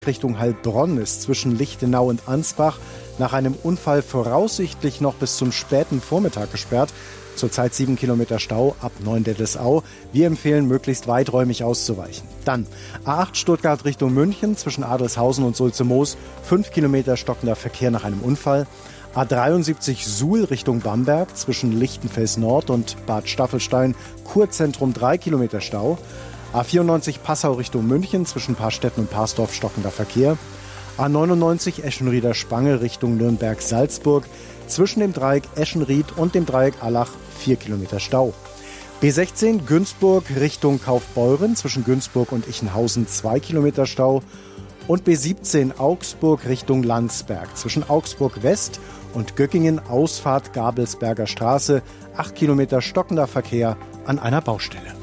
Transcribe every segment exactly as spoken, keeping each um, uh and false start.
Richtung Heilbronn ist zwischen Lichtenau und Ansbach nach einem Unfall voraussichtlich noch bis zum späten Vormittag gesperrt. Zurzeit sieben Kilometer Stau ab Neuendettelsau. Wir empfehlen, möglichst weiträumig auszuweichen. Dann A acht Stuttgart Richtung München zwischen Adelshausen und Sulze-Moos. fünf Kilometer stockender Verkehr nach einem Unfall. A dreiundsiebzig Suhl Richtung Bamberg zwischen Lichtenfels Nord und Bad Staffelstein. Kurzentrum drei Kilometer Stau. A vierundneunzig Passau Richtung München zwischen Paarstetten und Parsdorf stockender Verkehr. A neunundneunzig Eschenrieder-Spange Richtung Nürnberg-Salzburg zwischen dem Dreieck Eschenried und dem Dreieck Allach vier Kilometer Stau. B sechzehn Günzburg Richtung Kaufbeuren zwischen Günzburg und Ichenhausen zwei Kilometer Stau. Und B siebzehn Augsburg Richtung Landsberg zwischen Augsburg West und Göckingen Ausfahrt Gabelsberger Straße acht Kilometer stockender Verkehr an einer Baustelle.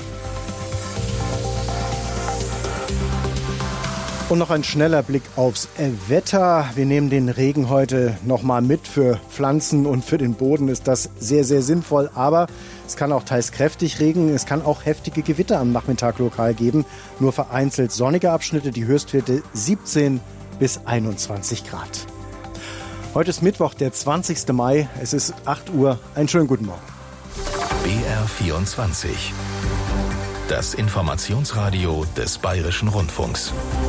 Und noch ein schneller Blick aufs Wetter. Wir nehmen den Regen heute nochmal mit. Für Pflanzen und für den Boden ist das sehr, sehr sinnvoll. Aber es kann auch teils kräftig regnen. Es kann auch heftige Gewitter am Nachmittag lokal geben. Nur vereinzelt sonnige Abschnitte. Die Höchstwerte siebzehn bis einundzwanzig Grad. Heute ist Mittwoch, der zwanzigsten Mai. Es ist acht Uhr. Einen schönen guten Morgen. B R vierundzwanzig. Das Informationsradio des Bayerischen Rundfunks.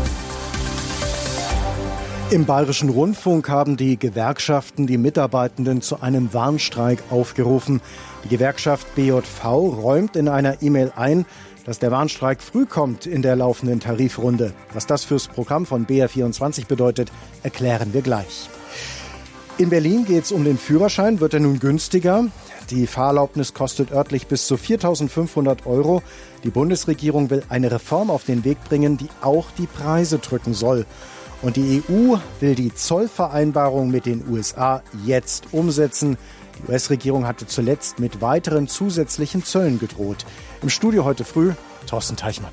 Im Bayerischen Rundfunk haben die Gewerkschaften die Mitarbeitenden zu einem Warnstreik aufgerufen. Die Gewerkschaft B J V räumt in einer E-Mail ein, dass der Warnstreik früh kommt in der laufenden Tarifrunde. Was das fürs Programm von B R vierundzwanzig bedeutet, erklären wir gleich. In Berlin geht es um den Führerschein. Wird er nun günstiger? Die Fahrerlaubnis kostet örtlich bis zu viertausendfünfhundert Euro. Die Bundesregierung will eine Reform auf den Weg bringen, die auch die Preise drücken soll. Und die E U will die Zollvereinbarung mit den U S A jetzt umsetzen. Die U S-Regierung hatte zuletzt mit weiteren zusätzlichen Zöllen gedroht. Im Studio heute früh Thorsten Teichmann.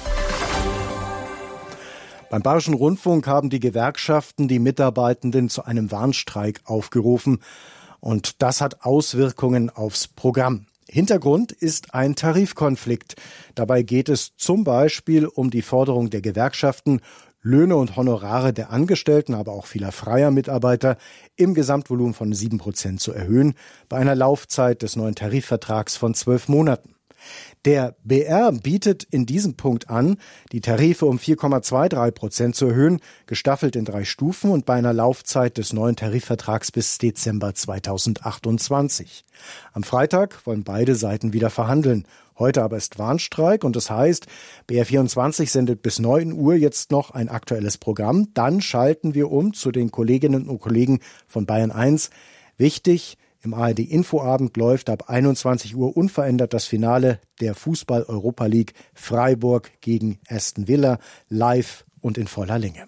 Beim Bayerischen Rundfunk haben die Gewerkschaften die Mitarbeitenden zu einem Warnstreik aufgerufen. Und das hat Auswirkungen aufs Programm. Hintergrund ist ein Tarifkonflikt. Dabei geht es zum Beispiel um die Forderung der Gewerkschaften, Löhne und Honorare der Angestellten, aber auch vieler freier Mitarbeiter im Gesamtvolumen von sieben Prozent zu erhöhen, bei einer Laufzeit des neuen Tarifvertrags von zwölf Monaten. Der B R bietet in diesem Punkt an, die Tarife um vier Komma dreiundzwanzig Prozent zu erhöhen, gestaffelt in drei Stufen und bei einer Laufzeit des neuen Tarifvertrags bis Dezember zweitausendachtundzwanzig. Am Freitag wollen beide Seiten wieder verhandeln. Heute aber ist Warnstreik und das heißt, B R vierundzwanzig sendet bis neun Uhr jetzt noch ein aktuelles Programm. Dann schalten wir um zu den Kolleginnen und Kollegen von Bayern eins. Wichtig, im A R D-Infoabend läuft ab einundzwanzig Uhr unverändert das Finale der Fußball-Europa League Freiburg gegen Aston Villa live und in voller Länge.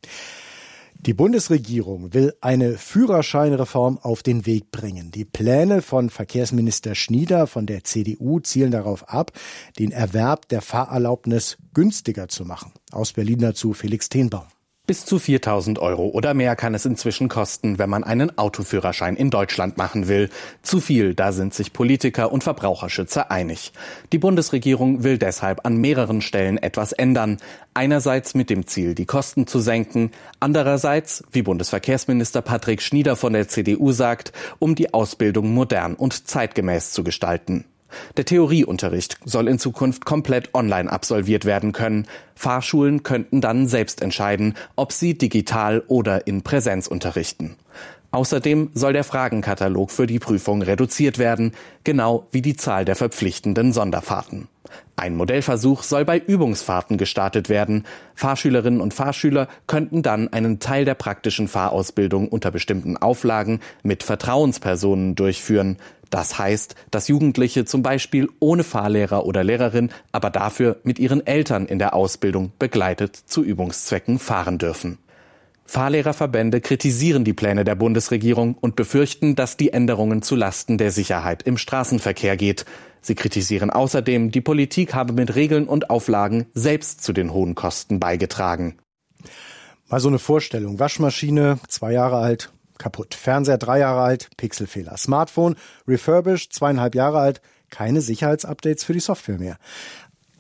Die Bundesregierung will eine Führerscheinreform auf den Weg bringen. Die Pläne von Verkehrsminister Schnieder von der C D U zielen darauf ab, den Erwerb der Fahrerlaubnis günstiger zu machen. Aus Berlin dazu Felix Tenbaum. Bis zu viertausend Euro oder mehr kann es inzwischen kosten, wenn man einen Autoführerschein in Deutschland machen will. Zu viel, da sind sich Politiker und Verbraucherschützer einig. Die Bundesregierung will deshalb an mehreren Stellen etwas ändern. Einerseits mit dem Ziel, die Kosten zu senken. Andererseits, wie Bundesverkehrsminister Patrick Schnieder von der C D U sagt, um die Ausbildung modern und zeitgemäß zu gestalten. Der Theorieunterricht soll in Zukunft komplett online absolviert werden können. Fahrschulen könnten dann selbst entscheiden, ob sie digital oder in Präsenz unterrichten. Außerdem soll der Fragenkatalog für die Prüfung reduziert werden, genau wie die Zahl der verpflichtenden Sonderfahrten. Ein Modellversuch soll bei Übungsfahrten gestartet werden. Fahrschülerinnen und Fahrschüler könnten dann einen Teil der praktischen Fahrausbildung unter bestimmten Auflagen mit Vertrauenspersonen durchführen. Das heißt, dass Jugendliche zum Beispiel ohne Fahrlehrer oder Lehrerin, aber dafür mit ihren Eltern in der Ausbildung begleitet zu Übungszwecken fahren dürfen. Fahrlehrerverbände kritisieren die Pläne der Bundesregierung und befürchten, dass die Änderungen zu Lasten der Sicherheit im Straßenverkehr geht. Sie kritisieren außerdem, die Politik habe mit Regeln und Auflagen selbst zu den hohen Kosten beigetragen. Mal so eine Vorstellung. Waschmaschine, zwei Jahre alt, kaputt. Fernseher, drei Jahre alt, Pixelfehler. Smartphone, refurbished, zweieinhalb Jahre alt, keine Sicherheitsupdates für die Software mehr.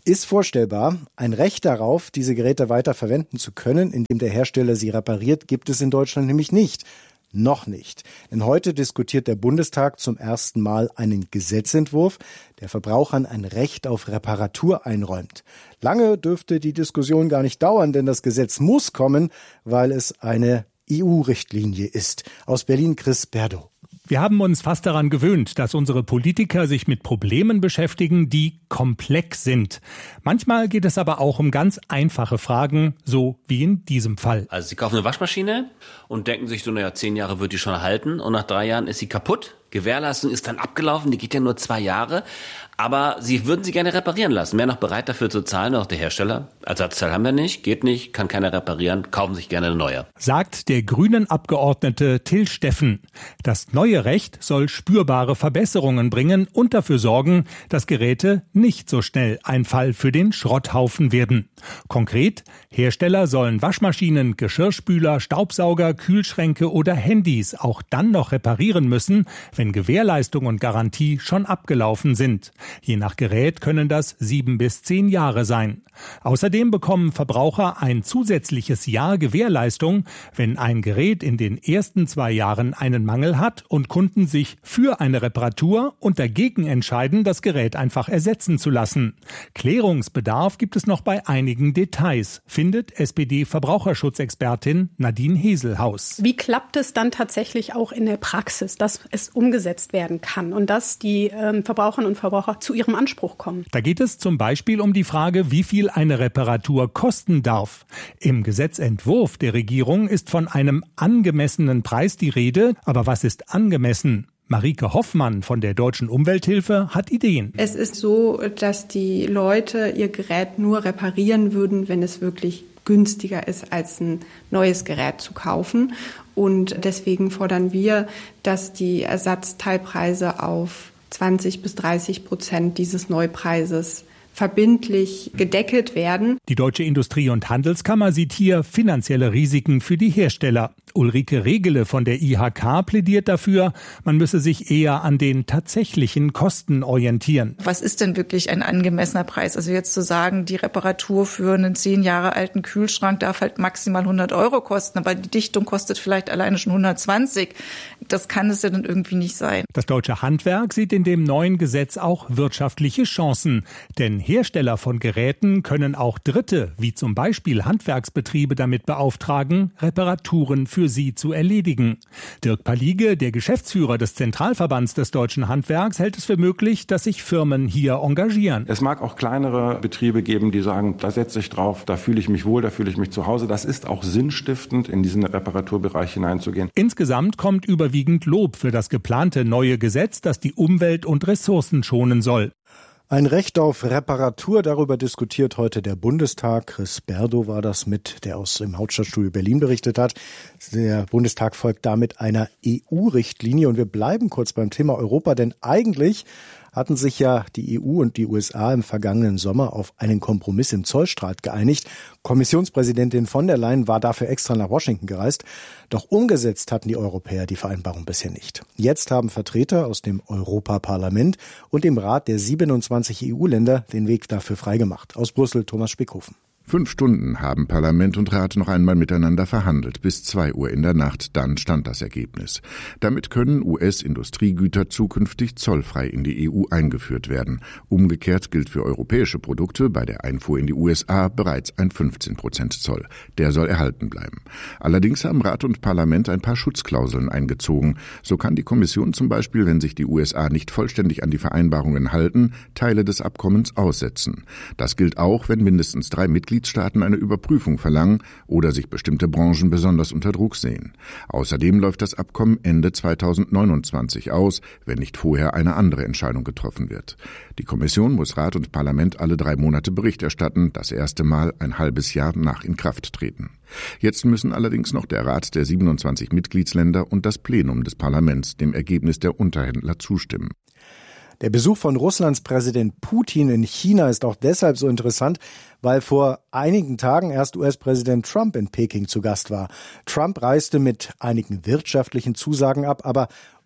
ist vorstellbar. Ein Recht darauf, diese Geräte weiter verwenden zu können, indem der Hersteller sie repariert, gibt es in Deutschland nämlich nicht. Noch nicht. Denn heute diskutiert der Bundestag zum ersten Mal einen Gesetzentwurf, der Verbrauchern ein Recht auf Reparatur einräumt. Lange dürfte die Diskussion gar nicht dauern, denn das Gesetz muss kommen, weil es eine E U-Richtlinie ist. Aus Berlin Chris Berdow. Wir haben uns fast daran gewöhnt, dass unsere Politiker sich mit Problemen beschäftigen, die komplex sind. Manchmal geht es aber auch um ganz einfache Fragen, so wie in diesem Fall. Also Sie kaufen eine Waschmaschine und denken sich so, naja, zehn Jahre wird die schon halten und nach drei Jahren ist sie kaputt. Gewährleistung ist dann abgelaufen, die geht ja nur zwei Jahre. Aber Sie würden sie gerne reparieren lassen. Wären noch bereit dafür zu zahlen, auch der Hersteller. Ersatzteil haben wir nicht, geht nicht, kann keiner reparieren, kaufen sich gerne eine neue. Sagt der Grünen-Abgeordnete Till Steffen. Das neue Recht soll spürbare Verbesserungen bringen und dafür sorgen, dass Geräte nicht so schnell ein Fall für den Schrotthaufen werden. Konkret, Hersteller sollen Waschmaschinen, Geschirrspüler, Staubsauger, Kühlschränke oder Handys auch dann noch reparieren müssen, wenn Gewährleistung und Garantie schon abgelaufen sind. Je nach Gerät können das sieben bis zehn Jahre sein. Außerdem bekommen Verbraucher ein zusätzliches Jahr Gewährleistung, wenn ein Gerät in den ersten zwei Jahren einen Mangel hat und Kunden sich für eine Reparatur und dagegen entscheiden, das Gerät einfach ersetzen zu lassen. Klärungsbedarf gibt es noch bei einigen Details, findet S P D-Verbraucherschutzexpertin Nadine Heselhaus. Wie klappt es dann tatsächlich auch in der Praxis, dass es umgesetzt werden kann und dass die ähm, Verbraucherinnen und Verbraucher zu ihrem Anspruch kommen? Da geht es zum Beispiel um die Frage, wie viel eine Reparatur kosten darf. Im Gesetzentwurf der Regierung ist von einem angemessenen Preis die Rede. Aber was ist angemessen? Marike Hoffmann von der Deutschen Umwelthilfe hat Ideen. Es ist so, dass die Leute ihr Gerät nur reparieren würden, wenn es wirklich günstiger ist, als ein neues Gerät zu kaufen. Und deswegen fordern wir, dass die Ersatzteilpreise auf zwanzig bis dreißig Prozent dieses Neupreises verbindlich gedeckelt werden. Die Deutsche Industrie- und Handelskammer sieht hier finanzielle Risiken für die Hersteller. Ulrike Regele von der I H K plädiert dafür, man müsse sich eher an den tatsächlichen Kosten orientieren. Was ist denn wirklich ein angemessener Preis? Also jetzt zu sagen, die Reparatur für einen zehn Jahre alten Kühlschrank darf halt maximal hundert Euro kosten, aber die Dichtung kostet vielleicht alleine schon hundertzwanzig. Das kann es ja dann irgendwie nicht sein. Das deutsche Handwerk sieht in dem neuen Gesetz auch wirtschaftliche Chancen. Denn Hersteller von Geräten können auch Dritte, wie zum Beispiel Handwerksbetriebe, damit beauftragen, Reparaturen für sie zu erledigen. Dirk Palige, der Geschäftsführer des Zentralverbands des deutschen Handwerks, hält es für möglich, dass sich Firmen hier engagieren. Es mag auch kleinere Betriebe geben, die sagen, da setze ich drauf, da fühle ich mich wohl, da fühle ich mich zu Hause. Das ist auch sinnstiftend, in diesen Reparaturbereich hineinzugehen. Insgesamt kommt überwiegend Lob für das geplante neue Gesetz, das die Umwelt und Ressourcen schonen soll. Ein Recht auf Reparatur, darüber diskutiert heute der Bundestag. Chris Berdow war das mit, der aus dem Hauptstadtstudio Berlin berichtet hat. Der Bundestag folgt damit einer E U-Richtlinie und wir bleiben kurz beim Thema Europa, denn eigentlich hatten sich ja die E U und die U S A im vergangenen Sommer auf einen Kompromiss im Zollstreit geeinigt. Kommissionspräsidentin von der Leyen war dafür extra nach Washington gereist. Doch umgesetzt hatten die Europäer die Vereinbarung bisher nicht. Jetzt haben Vertreter aus dem Europaparlament und dem Rat der siebenundzwanzig E U-Länder den Weg dafür freigemacht. Aus Brüssel Thomas Spickhofen. Fünf Stunden haben Parlament und Rat noch einmal miteinander verhandelt. Bis zwei Uhr in der Nacht, dann stand das Ergebnis. Damit können U S-Industriegüter zukünftig zollfrei in die E U eingeführt werden. Umgekehrt gilt für europäische Produkte bei der Einfuhr in die U S A bereits ein fünfzehn Prozent Zoll. Der soll erhalten bleiben. Allerdings haben Rat und Parlament ein paar Schutzklauseln eingezogen. So kann die Kommission zum Beispiel, wenn sich die U S A nicht vollständig an die Vereinbarungen halten, Teile des Abkommens aussetzen. Das gilt auch, wenn mindestens drei Mitgliedstaaten Mitgliedstaaten eine Überprüfung verlangen oder sich bestimmte Branchen besonders unter Druck sehen. Außerdem läuft das Abkommen Ende zweitausendneunundzwanzig aus, wenn nicht vorher eine andere Entscheidung getroffen wird. Die Kommission muss Rat und Parlament alle drei Monate Bericht erstatten, das erste Mal ein halbes Jahr nach Inkrafttreten. Jetzt müssen allerdings noch der Rat der siebenundzwanzig Mitgliedsländer und das Plenum des Parlaments dem Ergebnis der Unterhändler zustimmen. Der Besuch von Russlands Präsident Putin in China ist auch deshalb so interessant, weil vor einigen Tagen erst U S-Präsident Trump in Peking zu Gast war. Trump reiste mit einigen wirtschaftlichen Zusagen ab, aber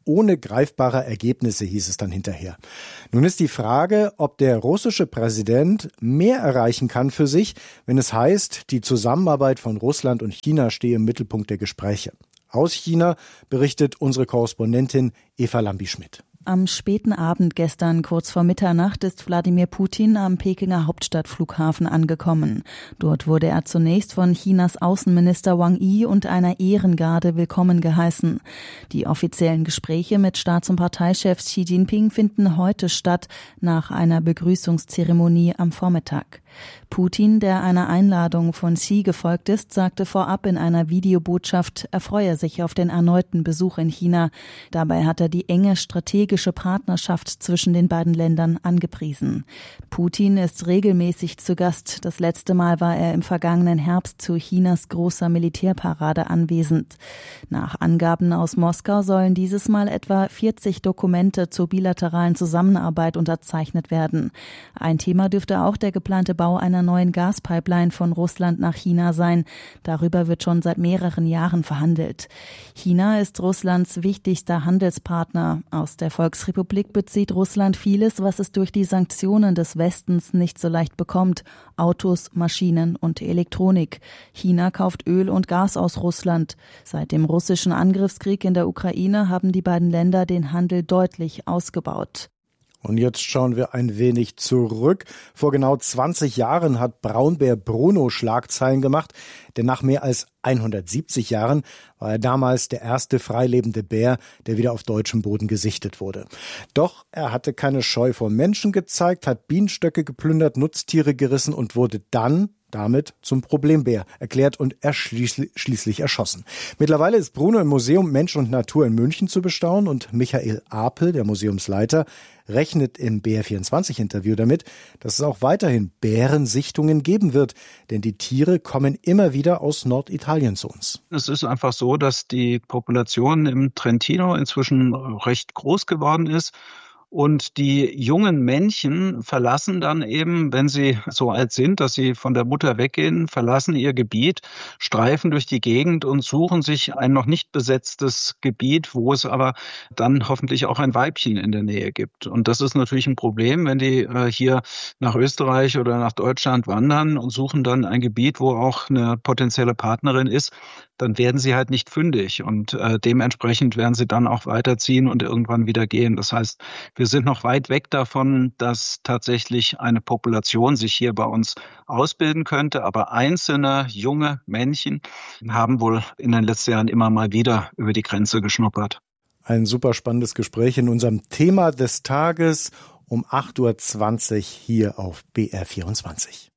ohne greifbare Ergebnisse, hieß es dann hinterher. Nun ist die Frage, ob der russische Präsident mehr erreichen kann für sich, wenn es heißt, die Zusammenarbeit von Russland und China stehe im Mittelpunkt der Gespräche. Aus China berichtet unsere Korrespondentin Eva Lambi-Schmidt. Am späten Abend gestern, kurz vor Mitternacht, ist Wladimir Putin am Pekinger Hauptstadtflughafen angekommen. Dort wurde er zunächst von Chinas Außenminister Wang Yi und einer Ehrengarde willkommen geheißen. Die offiziellen Gespräche mit Staats- und Parteichef Xi Jinping finden heute statt, nach einer Begrüßungszeremonie am Vormittag. Putin, der einer Einladung von Xi gefolgt ist, sagte vorab in einer Videobotschaft, er freue sich auf den erneuten Besuch in China. Dabei hat er die enge strategische Partnerschaft zwischen den beiden Ländern angepriesen. Putin ist regelmäßig zu Gast. Das letzte Mal war er im vergangenen Herbst zu Chinas großer Militärparade anwesend. Nach Angaben aus Moskau sollen dieses Mal etwa vierzig Dokumente zur bilateralen Zusammenarbeit unterzeichnet werden. Ein Thema dürfte auch der geplante Bau einer neuen Gaspipeline von Russland nach China sein. Darüber wird schon seit mehreren Jahren verhandelt. China ist Russlands wichtigster Handelspartner. Aus der Volksrepublik bezieht Russland vieles, was es durch die Sanktionen des Westens nicht so leicht bekommt. Autos, Maschinen und Elektronik. China kauft Öl und Gas aus Russland. Seit dem russischen Angriffskrieg in der Ukraine haben die beiden Länder den Handel deutlich ausgebaut. Und jetzt schauen wir ein wenig zurück. Vor genau zwanzig Jahren hat Braunbär Bruno Schlagzeilen gemacht, denn nach mehr als hundertsiebzig Jahren war er damals der erste freilebende Bär, der wieder auf deutschem Boden gesichtet wurde. Doch er hatte keine Scheu vor Menschen gezeigt, hat Bienenstöcke geplündert, Nutztiere gerissen und wurde dann damit zum Problembär erklärt und er schließlich, schließlich erschossen. Mittlerweile ist Bruno im Museum Mensch und Natur in München zu bestaunen und Michael Apel, der Museumsleiter, rechnet im B R vierundzwanzig-Interview damit, dass es auch weiterhin Bärensichtungen geben wird, denn die Tiere kommen immer wieder aus Norditalien zu uns. Es ist einfach so, dass die Population im Trentino inzwischen recht groß geworden ist. Und die jungen Männchen verlassen dann eben, wenn sie so alt sind, dass sie von der Mutter weggehen, verlassen ihr Gebiet, streifen durch die Gegend und suchen sich ein noch nicht besetztes Gebiet, wo es aber dann hoffentlich auch ein Weibchen in der Nähe gibt. Und das ist natürlich ein Problem, wenn die äh, hier nach Österreich oder nach Deutschland wandern und suchen dann ein Gebiet, wo auch eine potenzielle Partnerin ist, dann werden sie halt nicht fündig und äh, dementsprechend werden sie dann auch weiterziehen und irgendwann wieder gehen. Das heißt, wir sind noch weit weg davon, dass tatsächlich eine Population sich hier bei uns ausbilden könnte. Aber einzelne junge Männchen haben wohl in den letzten Jahren immer mal wieder über die Grenze geschnuppert. Ein super spannendes Gespräch in unserem Thema des Tages um acht Uhr zwanzig hier auf B R vierundzwanzig.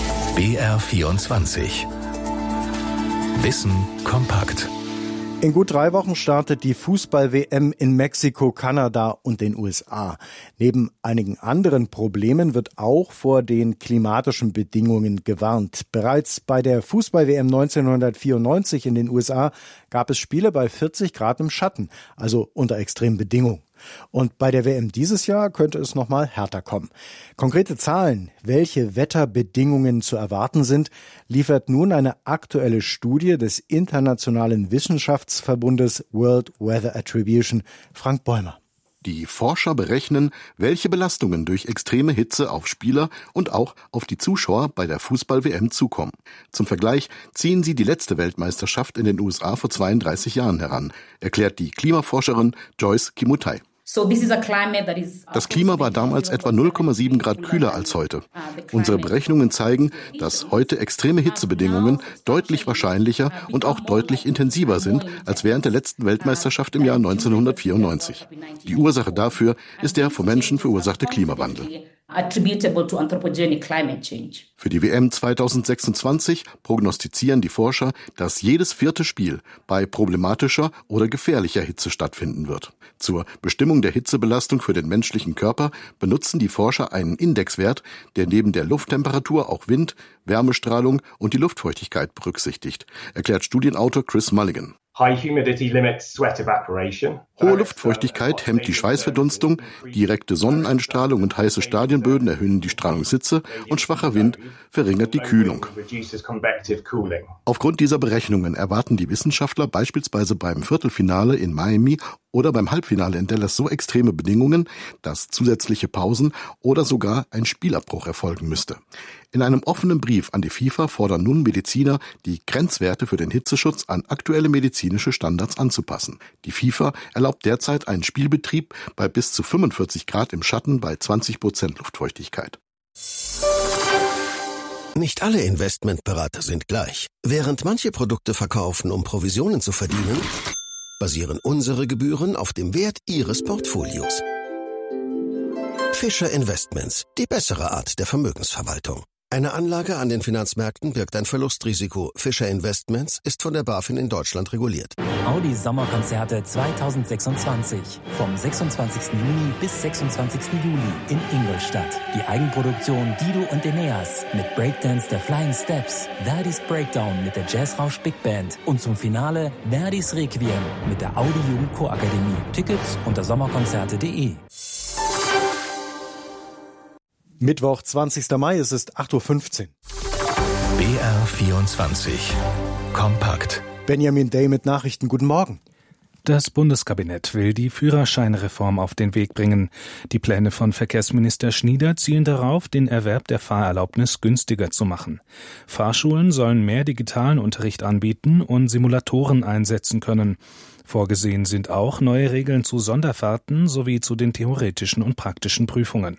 B R vierundzwanzig. Wissen kompakt. In gut drei Wochen startet die Fußball-W M in Mexiko, Kanada und den U S A. Neben einigen anderen Problemen wird auch vor den klimatischen Bedingungen gewarnt. Bereits bei der Fußball-W M neunzehnhundertvierundneunzig in den U S A gab es Spiele bei vierzig Grad im Schatten, also unter extremen Bedingungen. Und bei der W M dieses Jahr könnte es noch mal härter kommen. Konkrete Zahlen, welche Wetterbedingungen zu erwarten sind, liefert nun eine aktuelle Studie des internationalen Wissenschaftsverbundes World Weather Attribution. Frank Bäumer. Die Forscher berechnen, welche Belastungen durch extreme Hitze auf Spieler und auch auf die Zuschauer bei der Fußball-W M zukommen. Zum Vergleich ziehen sie die letzte Weltmeisterschaft in den U S A vor zweiunddreißig Jahren heran, erklärt die Klimaforscherin Joyce Kimutai. Das Klima war damals etwa null Komma sieben Grad kühler als heute. Unsere Berechnungen zeigen, dass heute extreme Hitzebedingungen deutlich wahrscheinlicher und auch deutlich intensiver sind als während der letzten Weltmeisterschaft im Jahr neunzehnhundertvierundneunzig. Die Ursache dafür ist der vom Menschen verursachte Klimawandel. Für die W M zweitausendsechsundzwanzig prognostizieren die Forscher, dass jedes vierte Spiel bei problematischer oder gefährlicher Hitze stattfinden wird. Zur Bestimmung der Hitzebelastung für den menschlichen Körper benutzen die Forscher einen Indexwert, der neben der Lufttemperatur auch Wind, Wärmestrahlung und die Luftfeuchtigkeit berücksichtigt, erklärt Studienautor Chris Mulligan. Hohe Luftfeuchtigkeit hemmt die Schweißverdunstung, direkte Sonneneinstrahlung und heiße Stadienböden erhöhen die Strahlungshitze und schwacher Wind verringert die Kühlung. Aufgrund dieser Berechnungen erwarten die Wissenschaftler beispielsweise beim Viertelfinale in Miami oder beim Halbfinale in Dallas so extreme Bedingungen, dass zusätzliche Pausen oder sogar ein Spielabbruch erfolgen müsste. In einem offenen Brief an die FIFA fordern nun Mediziner, die Grenzwerte für den Hitzeschutz an aktuelle medizinische Standards anzupassen. Die FIFA erlaubt derzeit einen Spielbetrieb bei bis zu fünfundvierzig Grad im Schatten bei zwanzig Prozent Luftfeuchtigkeit. Nicht alle Investmentberater sind gleich. Während manche Produkte verkaufen, um Provisionen zu verdienen, basieren unsere Gebühren auf dem Wert Ihres Portfolios. Fischer Investments, die bessere Art der Vermögensverwaltung. Eine Anlage an den Finanzmärkten birgt ein Verlustrisiko. Fischer Investments ist von der BaFin in Deutschland reguliert. Audi Sommerkonzerte zweitausendsechsundzwanzig. Vom sechsundzwanzigsten Juni bis sechsundzwanzigsten Juli in Ingolstadt. Die Eigenproduktion Dido und Eneas mit Breakdance der Flying Steps, Verdis Breakdown mit der Jazzrausch Big Band und zum Finale Verdis Requiem mit der Audi Jugend Chorakademie. Tickets unter sommerkonzerte punkt de. Mittwoch, zwanzigster Mai, es ist acht Uhr fünfzehn. B R vierundzwanzig. Kompakt. Benjamin Day mit Nachrichten. Guten Morgen. Das Bundeskabinett will die Führerscheinreform auf den Weg bringen. Die Pläne von Verkehrsminister Schnieder zielen darauf, den Erwerb der Fahrerlaubnis günstiger zu machen. Fahrschulen sollen mehr digitalen Unterricht anbieten und Simulatoren einsetzen können. Vorgesehen sind auch neue Regeln zu Sonderfahrten sowie zu den theoretischen und praktischen Prüfungen.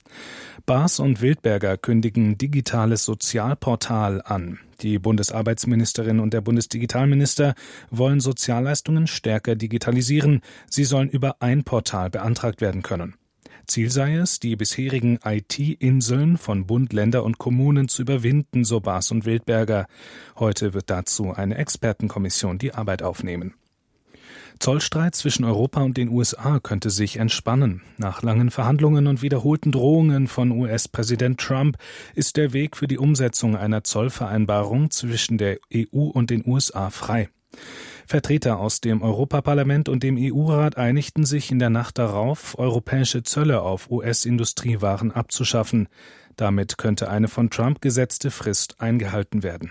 Baas und Wildberger kündigen digitales Sozialportal an. Die Bundesarbeitsministerin und der Bundesdigitalminister wollen Sozialleistungen stärker digitalisieren. Sie sollen über ein Portal beantragt werden können. Ziel sei es, die bisherigen I T-Inseln von Bund, Länder und Kommunen zu überwinden, so Baas und Wildberger. Heute wird dazu eine Expertenkommission die Arbeit aufnehmen. Zollstreit zwischen Europa und den U S A könnte sich entspannen. Nach langen Verhandlungen und wiederholten Drohungen von U S-Präsident Trump ist der Weg für die Umsetzung einer Zollvereinbarung zwischen der E U und den U S A frei. Vertreter aus dem Europaparlament und dem E U-Rat einigten sich in der Nacht darauf, europäische Zölle auf U S-Industriewaren abzuschaffen. Damit könnte eine von Trump gesetzte Frist eingehalten werden.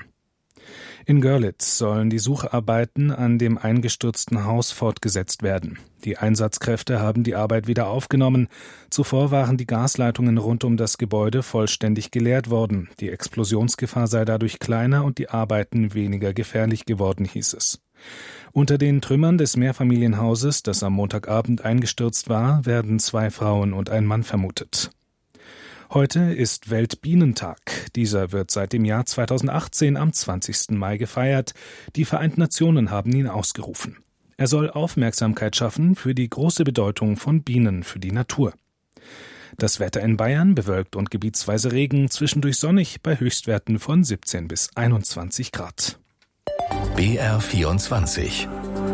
In Görlitz sollen die Sucharbeiten an dem eingestürzten Haus fortgesetzt werden. Die Einsatzkräfte haben die Arbeit wieder aufgenommen. Zuvor waren die Gasleitungen rund um das Gebäude vollständig geleert worden. Die Explosionsgefahr sei dadurch kleiner und die Arbeiten weniger gefährlich geworden, hieß es. Unter den Trümmern des Mehrfamilienhauses, das am Montagabend eingestürzt war, werden zwei Frauen und ein Mann vermutet. Heute ist Weltbienentag. Dieser wird seit dem Jahr zweitausendachtzehn am zwanzigsten Mai gefeiert. Die Vereinten Nationen haben ihn ausgerufen. Er soll Aufmerksamkeit schaffen für die große Bedeutung von Bienen für die Natur. Das Wetter in Bayern bewölkt und gebietsweise Regen, zwischendurch sonnig bei Höchstwerten von siebzehn bis einundzwanzig Grad. B R vierundzwanzig.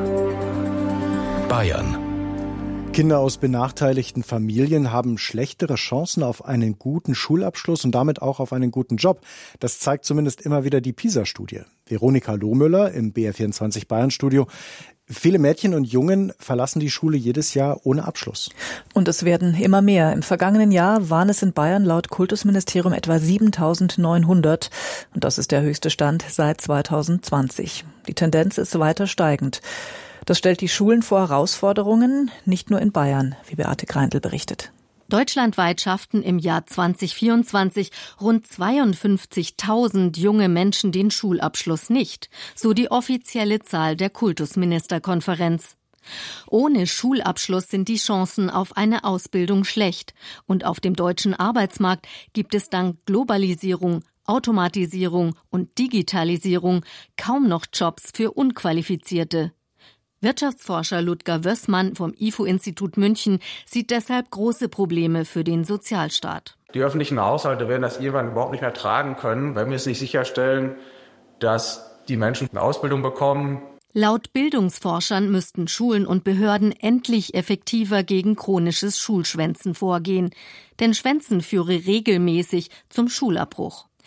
Bayern. Kinder aus benachteiligten Familien haben schlechtere Chancen auf einen guten Schulabschluss und damit auch auf einen guten Job. Das zeigt zumindest immer wieder die PISA-Studie. Veronika Lohmüller im B R vierundzwanzig Bayern-Studio. Viele Mädchen und Jungen verlassen die Schule jedes Jahr ohne Abschluss. Und es werden immer mehr. Im vergangenen Jahr waren es in Bayern laut Kultusministerium etwa siebentausendneunhundert. Und das ist der höchste Stand seit zweitausendzwanzig. Die Tendenz ist weiter steigend. Das stellt die Schulen vor Herausforderungen, nicht nur in Bayern, wie Beate Greindl berichtet. Deutschlandweit schafften im Jahr zweitausendvierundzwanzig rund zweiundfünfzigtausend junge Menschen den Schulabschluss nicht, so die offizielle Zahl der Kultusministerkonferenz. Ohne Schulabschluss sind die Chancen auf eine Ausbildung schlecht und auf dem deutschen Arbeitsmarkt gibt es dank Globalisierung, Automatisierung und Digitalisierung kaum noch Jobs für Unqualifizierte. Wirtschaftsforscher Ludger Wössmann vom I F O-Institut München sieht deshalb große Probleme für den Sozialstaat. Die öffentlichen Haushalte werden das irgendwann überhaupt nicht mehr tragen können, wenn wir es nicht sicherstellen, dass die Menschen eine Ausbildung bekommen. Laut Bildungsforschern müssten Schulen und Behörden endlich effektiver gegen chronisches Schulschwänzen vorgehen. Denn Schwänzen führe regelmäßig zum Schulabbruch.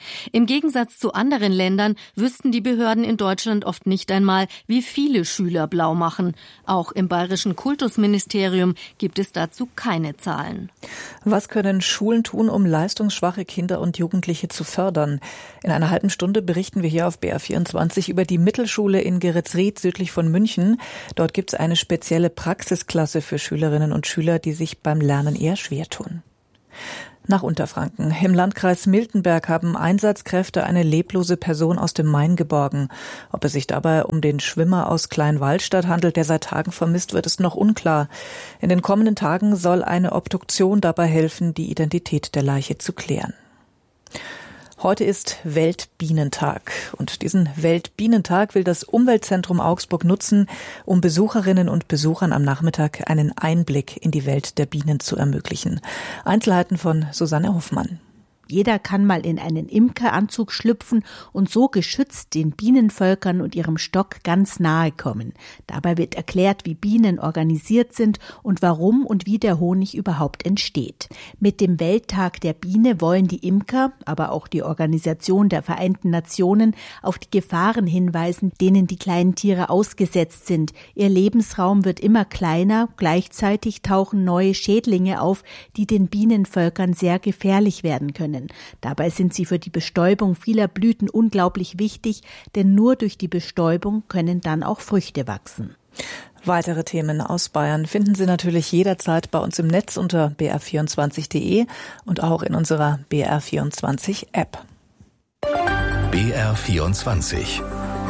Im Gegensatz zu anderen Ländern wüssten die Behörden in Deutschland oft nicht einmal, wie viele Schüler blau machen. Auch im bayerischen Kultusministerium gibt es dazu keine Zahlen. Was können Schulen tun, um leistungsschwache Kinder und Jugendliche zu fördern? In einer halben Stunde berichten wir hier auf B R vierundzwanzig über die Mittelschule in Geretsried südlich von München. Dort gibt es eine spezielle Praxisklasse für Schülerinnen und Schüler, die sich beim Lernen eher schwer tun. Nach Unterfranken. Im Landkreis Miltenberg haben Einsatzkräfte eine leblose Person aus dem Main geborgen. Ob es sich dabei um den Schwimmer aus Kleinwallstadt handelt, der seit Tagen vermisst wird, ist noch unklar. In den kommenden Tagen soll eine Obduktion dabei helfen, die Identität der Leiche zu klären. Heute ist Weltbienentag und diesen Weltbienentag will das Umweltzentrum Augsburg nutzen, um Besucherinnen und Besuchern am Nachmittag einen Einblick in die Welt der Bienen zu ermöglichen. Einzelheiten von Susanne Hoffmann. Jeder kann mal in einen Imkeranzug schlüpfen und so geschützt den Bienenvölkern und ihrem Stock ganz nahe kommen. Dabei wird erklärt, wie Bienen organisiert sind und warum und wie der Honig überhaupt entsteht. Mit dem Welttag der Biene wollen die Imker, aber auch die Organisation der Vereinten Nationen auf die Gefahren hinweisen, denen die kleinen Tiere ausgesetzt sind. Ihr Lebensraum wird immer kleiner, gleichzeitig tauchen neue Schädlinge auf, die den Bienenvölkern sehr gefährlich werden können. Dabei sind sie für die Bestäubung vieler Blüten unglaublich wichtig, denn nur durch die Bestäubung können dann auch Früchte wachsen. Weitere Themen aus Bayern finden Sie natürlich jederzeit bei uns im Netz unter b r vierundzwanzig punkt d e und auch in unserer B R vierundzwanzig App. B R vierundzwanzig.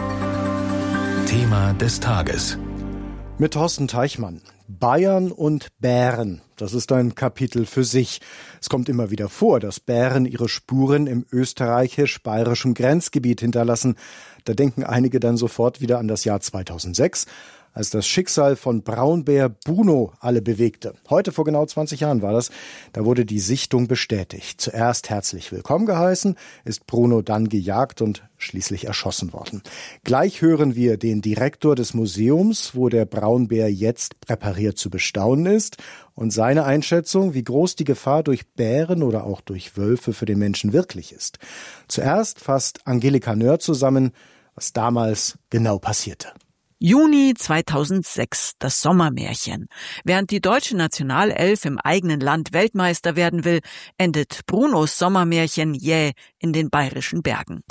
Thema des Tages. Mit Thorsten Teichmann. Bayern und Bären, das ist ein Kapitel für sich. Es kommt immer wieder vor, dass Bären ihre Spuren im österreichisch-bayerischen Grenzgebiet hinterlassen. Da denken einige dann sofort wieder an das Jahr zweitausendsechs, als das Schicksal von Braunbär Bruno alle bewegte. Heute vor genau zwanzig Jahren war das. Da wurde die Sichtung bestätigt. Zuerst herzlich willkommen geheißen, ist Bruno dann gejagt und schließlich erschossen worden. Gleich hören wir den Direktor des Museums, wo der Braunbär jetzt präpariert zu bestaunen ist, und seine Einschätzung, wie groß die Gefahr durch Bären oder auch durch Wölfe für den Menschen wirklich ist. Zuerst fasst Angelika Nöhr zusammen, was damals genau passierte. Juni zweitausendsechs, das Sommermärchen. Während die deutsche Nationalelf im eigenen Land Weltmeister werden will, endet Brunos Sommermärchen jäh in den bayerischen Bergen.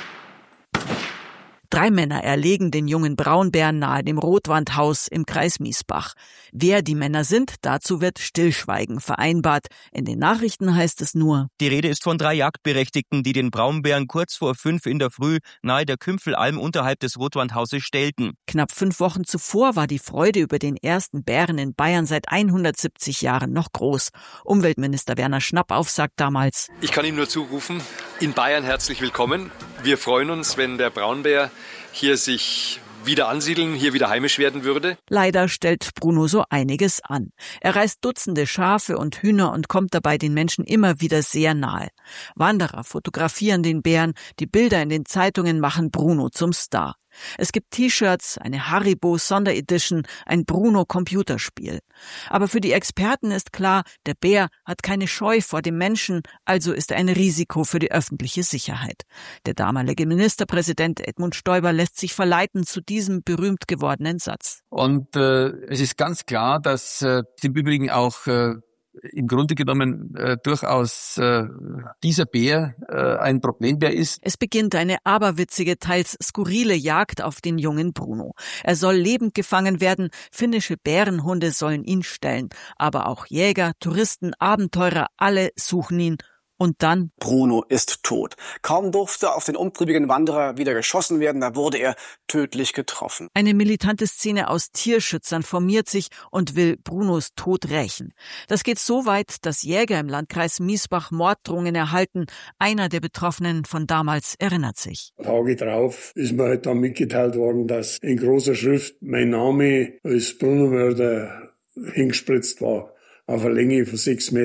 Drei Männer erlegen den jungen Braunbären nahe dem Rotwandhaus im Kreis Miesbach. Wer die Männer sind, dazu wird Stillschweigen vereinbart. In den Nachrichten heißt es nur: Die Rede ist von drei Jagdberechtigten, die den Braunbären kurz vor fünf in der Früh nahe der Kümpfelalm unterhalb des Rotwandhauses stellten. Knapp fünf Wochen zuvor war die Freude über den ersten Bären in Bayern seit hundertsiebzig Jahren noch groß. Umweltminister Werner Schnappauf sagt damals: Ich kann ihm nur zurufen, in Bayern herzlich willkommen. Wir freuen uns, wenn der Braunbär hier sich wieder ansiedeln, hier wieder heimisch werden würde. Leider stellt Bruno so einiges an. Er reißt Dutzende Schafe und Hühner und kommt dabei den Menschen immer wieder sehr nahe. Wanderer fotografieren den Bären, die Bilder in den Zeitungen machen Bruno zum Star. Es gibt T-Shirts, eine Haribo Sonderedition, ein Bruno-Computerspiel. Aber für die Experten ist klar, der Bär hat keine Scheu vor dem Menschen, also ist er ein Risiko für die öffentliche Sicherheit. Der damalige Ministerpräsident Edmund Stoiber lässt sich verleiten zu diesem berühmt gewordenen Satz. Und äh, es ist ganz klar, dass äh, im Übrigen auch äh, im Grunde genommen äh, durchaus äh, dieser Bär äh, ein Problembär ist. Es beginnt eine aberwitzige, teils skurrile Jagd auf den jungen Bruno. Er soll lebend gefangen werden, finnische Bärenhunde sollen ihn stellen. Aber auch Jäger, Touristen, Abenteurer, alle suchen ihn. Und dann: Bruno ist tot. Kaum durfte auf den umtriebigen Wanderer wieder geschossen werden, da wurde er tödlich getroffen. Eine militante Szene aus Tierschützern formiert sich und will Brunos Tod rächen. Das geht so weit, dass Jäger im Landkreis Miesbach Morddrohungen erhalten. Einer der Betroffenen von damals erinnert sich. Tage drauf ist mir halt dann mitgeteilt worden, dass in großer Schrift mein Name als Brunomörder hingespritzt war, auf eine Länge von sechs Meter.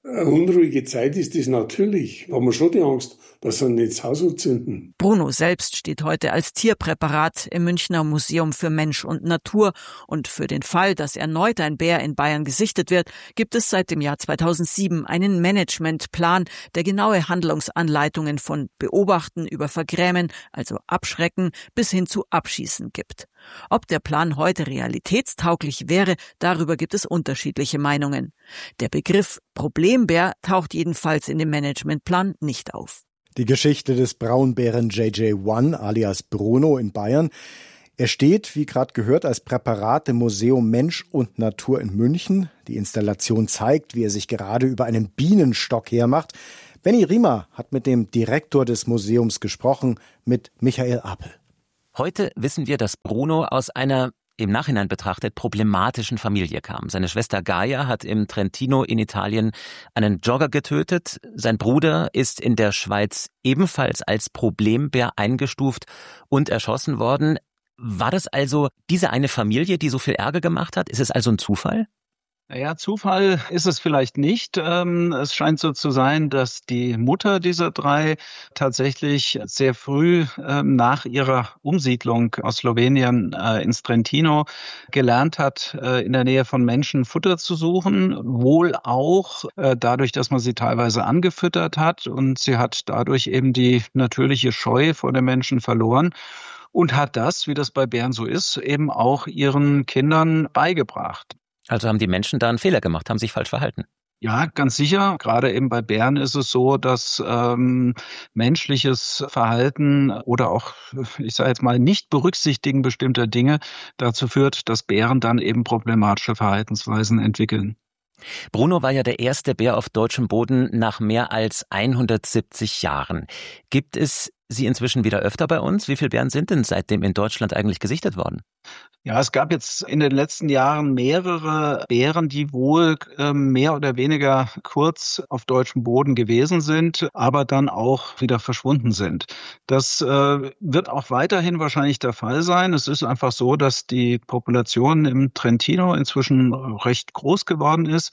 Eine unruhige Zeit ist das natürlich. Da haben wir schon die Angst, dass sie nicht das Haus anzünden. Bruno selbst steht heute als Tierpräparat im Münchner Museum für Mensch und Natur. Und für den Fall, dass erneut ein Bär in Bayern gesichtet wird, gibt es seit dem Jahr zweitausendsieben einen Managementplan, der genaue Handlungsanleitungen von Beobachten über Vergrämen, also Abschrecken, bis hin zu Abschießen gibt. Ob der Plan heute realitätstauglich wäre, darüber gibt es unterschiedliche Meinungen. Der Begriff Problembär taucht jedenfalls in dem Managementplan nicht auf. Die Geschichte des Braunbären J J eins alias Bruno in Bayern. Er steht, wie gerade gehört, als Präparat im Museum Mensch und Natur in München. Die Installation zeigt, wie er sich gerade über einen Bienenstock hermacht. Benny Riemer hat mit dem Direktor des Museums gesprochen, mit Michael Apel. Heute wissen wir, dass Bruno aus einer im Nachhinein betrachtet problematischen Familie kam. Seine Schwester Gaia hat im Trentino in Italien einen Jogger getötet. Sein Bruder ist in der Schweiz ebenfalls als Problembär eingestuft und erschossen worden. War das also diese eine Familie, die so viel Ärger gemacht hat? Ist es also ein Zufall? Naja, Zufall ist es vielleicht nicht. Es scheint so zu sein, dass die Mutter dieser drei tatsächlich sehr früh nach ihrer Umsiedlung aus Slowenien ins Trentino gelernt hat, in der Nähe von Menschen Futter zu suchen. Wohl auch dadurch, dass man sie teilweise angefüttert hat. Und sie hat dadurch eben die natürliche Scheu vor den Menschen verloren. Und hat das, wie das bei Bären so ist, eben auch ihren Kindern beigebracht. Also haben die Menschen da einen Fehler gemacht, haben sich falsch verhalten? Ja, ganz sicher. Gerade eben bei Bären ist es so, dass ähm, menschliches Verhalten oder auch, ich sage jetzt mal, nicht berücksichtigen bestimmter Dinge dazu führt, dass Bären dann eben problematische Verhaltensweisen entwickeln. Bruno war ja der erste Bär auf deutschem Boden nach mehr als hundertsiebzig Jahren. Gibt es sie inzwischen wieder öfter bei uns? Wie viele Bären sind denn seitdem in Deutschland eigentlich gesichtet worden? Ja, es gab jetzt in den letzten Jahren mehrere Bären, die wohl äh, mehr oder weniger kurz auf deutschem Boden gewesen sind, aber dann auch wieder verschwunden sind. Das äh, wird auch weiterhin wahrscheinlich der Fall sein. Es ist einfach so, dass die Population im Trentino inzwischen recht groß geworden ist.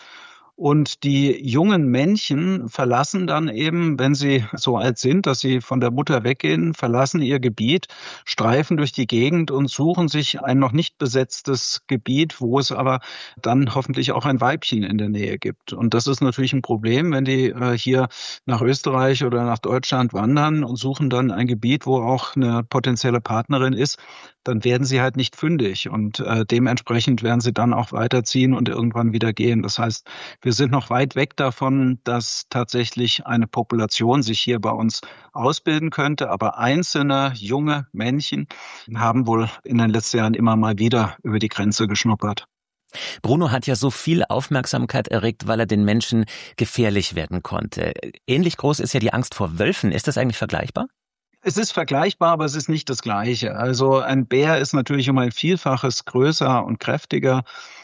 Und die jungen Männchen verlassen dann eben, wenn sie so alt sind, dass sie von der Mutter weggehen, verlassen ihr Gebiet, streifen durch die Gegend und suchen sich ein noch nicht besetztes Gebiet, wo es aber dann hoffentlich auch ein Weibchen in der Nähe gibt. Und das ist natürlich ein Problem, wenn die äh, hier nach Österreich oder nach Deutschland wandern und suchen dann ein Gebiet, wo auch eine potenzielle Partnerin ist, dann werden sie halt nicht fündig und äh, dementsprechend werden sie dann auch weiterziehen und irgendwann wieder gehen. Das heißt, wir sind noch weit weg davon, dass tatsächlich eine Population sich hier bei uns ausbilden könnte, aber einzelne junge Männchen haben wohl in den letzten Jahren immer mal wieder über die Grenze geschnuppert. Bruno hat ja so viel Aufmerksamkeit erregt, weil er den Menschen gefährlich werden konnte. Ähnlich groß ist ja die Angst vor Wölfen. Ist das eigentlich vergleichbar? Es ist vergleichbar, aber es ist nicht das Gleiche. Also ein Bär ist natürlich um ein Vielfaches größer und kräftiger.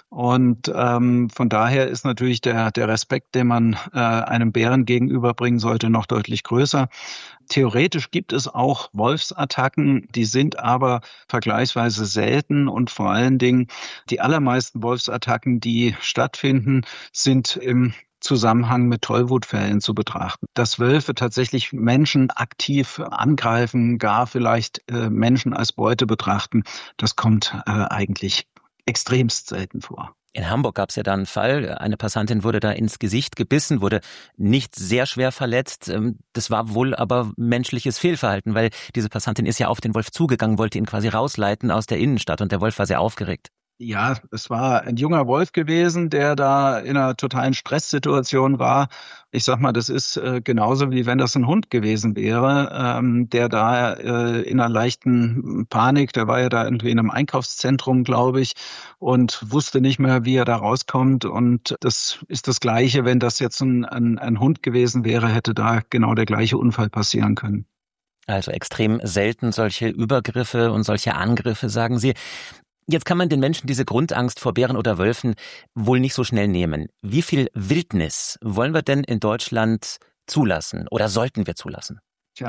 Und ähm, von daher ist natürlich der, der Respekt, den man äh, einem Bären gegenüberbringen sollte, noch deutlich größer. Theoretisch gibt es auch Wolfsattacken, die sind aber vergleichsweise selten und vor allen Dingen die allermeisten Wolfsattacken, die stattfinden, sind im Zusammenhang mit Tollwutfällen zu betrachten. Dass Wölfe tatsächlich Menschen aktiv angreifen, gar vielleicht äh, Menschen als Beute betrachten, das kommt äh, eigentlich extremst selten vor. In Hamburg gab es ja da einen Fall, eine Passantin wurde da ins Gesicht gebissen, wurde nicht sehr schwer verletzt. Das war wohl aber menschliches Fehlverhalten, weil diese Passantin ist ja auf den Wolf zugegangen, wollte ihn quasi rausleiten aus der Innenstadt und der Wolf war sehr aufgeregt. Ja, es war ein junger Wolf gewesen, der da in einer totalen Stresssituation war. Ich sag mal, das ist äh, genauso wie wenn das ein Hund gewesen wäre, ähm, der da äh, in einer leichten Panik, der war ja da irgendwie in einem Einkaufszentrum, glaube ich, und wusste nicht mehr, wie er da rauskommt. Und das ist das Gleiche, wenn das jetzt ein, ein, ein Hund gewesen wäre, hätte da genau der gleiche Unfall passieren können. Also extrem selten solche Übergriffe und solche Angriffe, sagen Sie. Jetzt kann man den Menschen diese Grundangst vor Bären oder Wölfen wohl nicht so schnell nehmen. Wie viel Wildnis wollen wir denn in Deutschland zulassen oder sollten wir zulassen? Tja,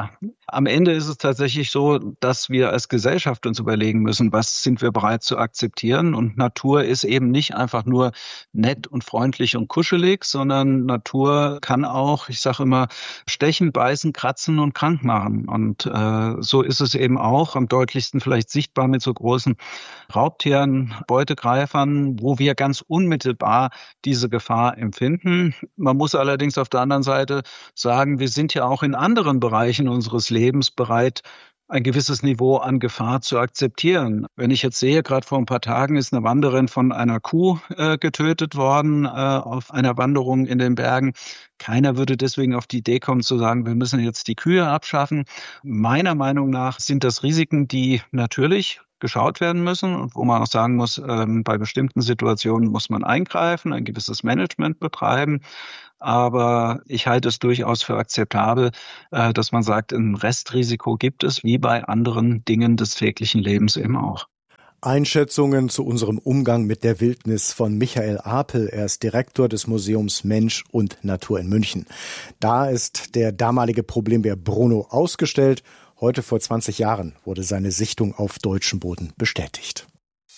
Am Ende ist es tatsächlich so, dass wir als Gesellschaft uns überlegen müssen, was sind wir bereit zu akzeptieren. Und Natur ist eben nicht einfach nur nett und freundlich und kuschelig, sondern Natur kann auch, ich sage immer, stechen, beißen, kratzen und krank machen. Und äh, so ist es eben auch am deutlichsten vielleicht sichtbar mit so großen Raubtieren, Beutegreifern, wo wir ganz unmittelbar diese Gefahr empfinden. Man muss allerdings auf der anderen Seite sagen, wir sind ja auch in anderen Bereichen unseres Lebens bereit, ein gewisses Niveau an Gefahr zu akzeptieren. Wenn ich jetzt sehe, gerade vor ein paar Tagen ist eine Wanderin von einer Kuh äh, getötet worden äh, auf einer Wanderung in den Bergen. Keiner würde deswegen auf die Idee kommen zu sagen, wir müssen jetzt die Kühe abschaffen. Meiner Meinung nach sind das Risiken, die natürlich geschaut werden müssen und wo man auch sagen muss, ähm, bei bestimmten Situationen muss man eingreifen, ein gewisses Management betreiben. Aber ich halte es durchaus für akzeptabel, äh, dass man sagt, ein Restrisiko gibt es, wie bei anderen Dingen des täglichen Lebens eben auch. Einschätzungen zu unserem Umgang mit der Wildnis von Michael Apel. Er ist Direktor des Museums Mensch und Natur in München. Da ist der damalige Problembär Bruno ausgestellt. Heute vor zwanzig Jahren wurde seine Sichtung auf deutschem Boden bestätigt.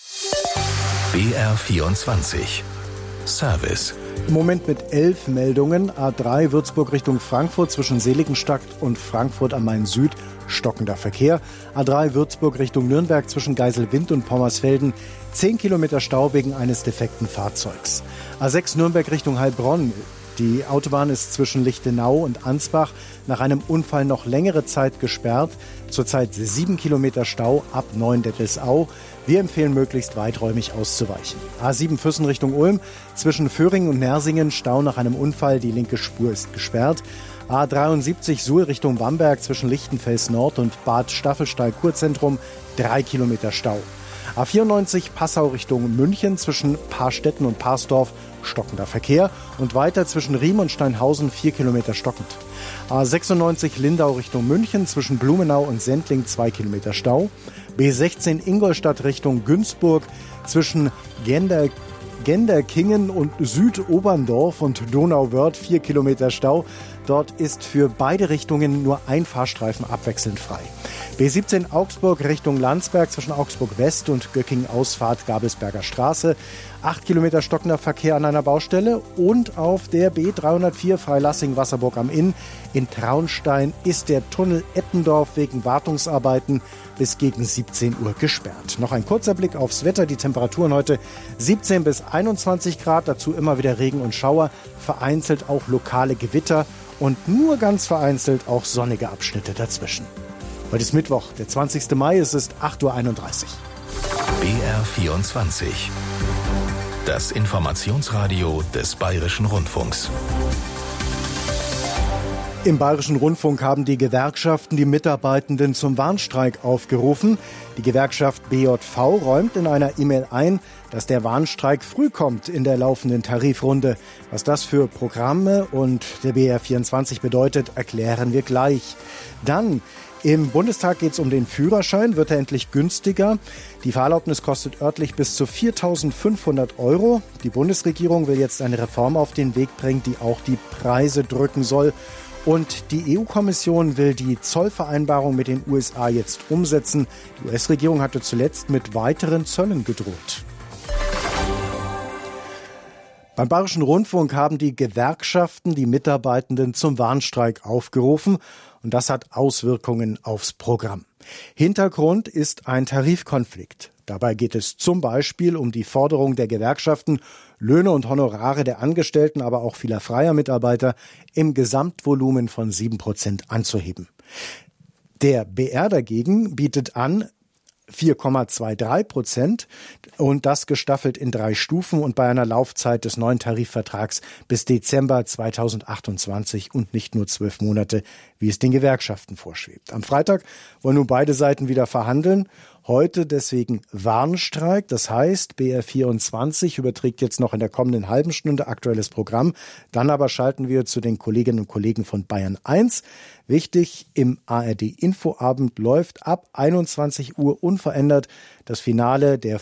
B R vierundzwanzig Service. Im Moment mit elf Meldungen. A drei Würzburg Richtung Frankfurt zwischen Seligenstadt und Frankfurt am Main Süd. Stockender Verkehr. A drei Würzburg Richtung Nürnberg zwischen Geiselwind und Pommersfelden. zehn Kilometer Stau wegen eines defekten Fahrzeugs. A sechs Nürnberg Richtung Heilbronn. Die Autobahn ist zwischen Lichtenau und Ansbach nach einem Unfall noch längere Zeit gesperrt. Zurzeit sieben Kilometer Stau ab Neuendettelsau. Wir empfehlen, möglichst weiträumig auszuweichen. A sieben Füssen Richtung Ulm. Zwischen Föhringen und Nersingen Stau nach einem Unfall. Die linke Spur ist gesperrt. A dreiundsiebzig Suhl Richtung Bamberg zwischen Lichtenfels Nord und Bad Staffelsteig-Kurzentrum. Drei Kilometer Stau. A vierundneunzig Passau Richtung München zwischen Paarstetten und Paarsdorf stockender Verkehr und weiter zwischen Riem und Steinhausen vier Kilometer stockend. A sechsundneunzig Lindau Richtung München zwischen Blumenau und Sendling zwei Kilometer Stau. B sechzehn Ingolstadt Richtung Günzburg zwischen Gender Genderkingen und Südoberndorf und Donauwörth vier Kilometer Stau. Dort ist für beide Richtungen nur ein Fahrstreifen abwechselnd frei. B siebzehn Augsburg Richtung Landsberg zwischen Augsburg West und Göckingen Ausfahrt Gabelsberger Straße. acht Kilometer stockender Verkehr an einer Baustelle. Und auf der B dreihundertvier Freilassing-Wasserburg am Inn in Traunstein ist der Tunnel Eppendorf wegen Wartungsarbeiten bis gegen siebzehn Uhr gesperrt. Noch ein kurzer Blick aufs Wetter. Die Temperaturen heute siebzehn bis einundzwanzig Grad, dazu immer wieder Regen und Schauer, vereinzelt auch lokale Gewitter und nur ganz vereinzelt auch sonnige Abschnitte dazwischen. Heute ist Mittwoch, der zwanzigster Mai, es ist acht Uhr einunddreißig. B R vierundzwanzig. Das Informationsradio des Bayerischen Rundfunks. Im Bayerischen Rundfunk haben die Gewerkschaften die Mitarbeitenden zum Warnstreik aufgerufen. Die Gewerkschaft B J V räumt in einer E-Mail ein, dass der Warnstreik früh kommt in der laufenden Tarifrunde. Was das für Programme und der B R vierundzwanzig bedeutet, erklären wir gleich. Dann im Bundestag geht es um den Führerschein. Wird er endlich günstiger? Die Fahrerlaubnis kostet örtlich bis zu viertausendfünfhundert Euro. Die Bundesregierung will jetzt eine Reform auf den Weg bringen, die auch die Preise drücken soll. Und die E U-Kommission will die Zollvereinbarung mit den U S A jetzt umsetzen. Die U S-Regierung hatte zuletzt mit weiteren Zöllen gedroht. Beim Bayerischen Rundfunk haben die Gewerkschaften die Mitarbeitenden zum Warnstreik aufgerufen. Und das hat Auswirkungen aufs Programm. Hintergrund ist ein Tarifkonflikt. Dabei geht es zum Beispiel um die Forderung der Gewerkschaften, Löhne und Honorare der Angestellten, aber auch vieler freier Mitarbeiter im Gesamtvolumen von sieben Prozent anzuheben. Der B R dagegen bietet an, vier Komma dreiundzwanzig Prozent und das gestaffelt in drei Stufen und bei einer Laufzeit des neuen Tarifvertrags bis Dezember zweitausendachtundzwanzig und nicht nur zwölf Monate, wie es den Gewerkschaften vorschwebt. Am Freitag wollen nun beide Seiten wieder verhandeln. Heute deswegen Warnstreik. Das heißt, B R vierundzwanzig überträgt jetzt noch in der kommenden halben Stunde aktuelles Programm. Dann aber schalten wir zu den Kolleginnen und Kollegen von Bayern eins. Wichtig, im A R D-Infoabend läuft ab einundzwanzig Uhr unverändert das Finale der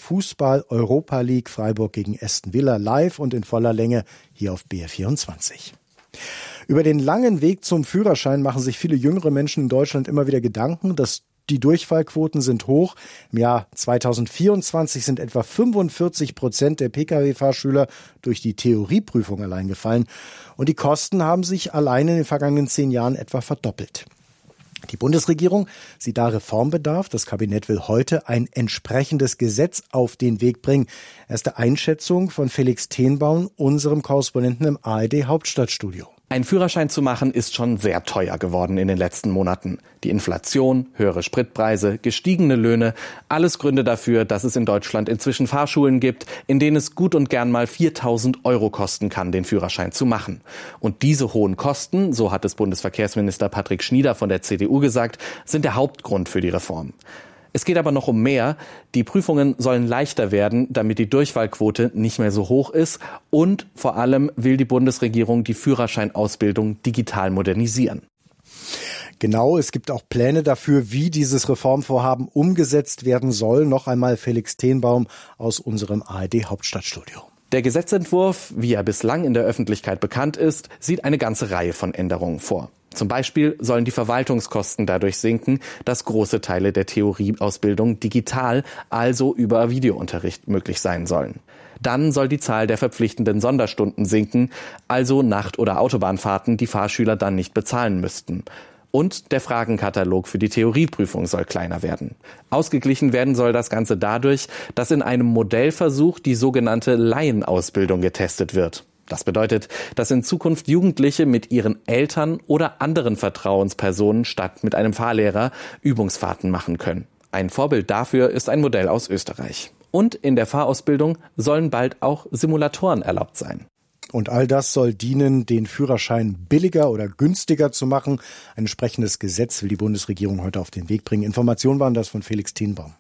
Fußball-Europa League Freiburg gegen Aston Villa live und in voller Länge hier auf B R vierundzwanzig. Über den langen Weg zum Führerschein machen sich viele jüngere Menschen in Deutschland immer wieder Gedanken. Das Die Durchfallquoten sind hoch. Im Jahr zweitausendvierundzwanzig sind etwa fünfundvierzig Prozent der Pkw-Fahrschüler durch die Theorieprüfung allein gefallen. Und die Kosten haben sich allein in den vergangenen zehn Jahren etwa verdoppelt. Die Bundesregierung sieht da Reformbedarf. Das Kabinett will heute ein entsprechendes Gesetz auf den Weg bringen. Erste Einschätzung von Felix Tenbaum, unserem Korrespondenten im A R D Hauptstadtstudio. Ein Führerschein zu machen ist schon sehr teuer geworden in den letzten Monaten. Die Inflation, höhere Spritpreise, gestiegene Löhne, alles Gründe dafür, dass es in Deutschland inzwischen Fahrschulen gibt, in denen es gut und gern mal viertausend Euro kosten kann, den Führerschein zu machen. Und diese hohen Kosten, so hat es Bundesverkehrsminister Patrick Schnieder von der C D U gesagt, sind der Hauptgrund für die Reform. Es geht aber noch um mehr. Die Prüfungen sollen leichter werden, damit die Durchfallquote nicht mehr so hoch ist. Und vor allem will die Bundesregierung die Führerscheinausbildung digital modernisieren. Genau, es gibt auch Pläne dafür, wie dieses Reformvorhaben umgesetzt werden soll. Noch einmal Felix Tenbaum aus unserem A R D Hauptstadtstudio. Der Gesetzentwurf, wie er bislang in der Öffentlichkeit bekannt ist, sieht eine ganze Reihe von Änderungen vor. Zum Beispiel sollen die Verwaltungskosten dadurch sinken, dass große Teile der Theorieausbildung digital, also über Videounterricht, möglich sein sollen. Dann soll die Zahl der verpflichtenden Sonderstunden sinken, also Nacht- oder Autobahnfahrten, die Fahrschüler dann nicht bezahlen müssten. Und der Fragenkatalog für die Theorieprüfung soll kleiner werden. Ausgeglichen werden soll das Ganze dadurch, dass in einem Modellversuch die sogenannte Laienausbildung getestet wird. Das bedeutet, dass in Zukunft Jugendliche mit ihren Eltern oder anderen Vertrauenspersonen statt mit einem Fahrlehrer Übungsfahrten machen können. Ein Vorbild dafür ist ein Modell aus Österreich. Und in der Fahrausbildung sollen bald auch Simulatoren erlaubt sein. Und all das soll dienen, den Führerschein billiger oder günstiger zu machen. Ein entsprechendes Gesetz will die Bundesregierung heute auf den Weg bringen. Informationen waren das von Felix Tenbaum.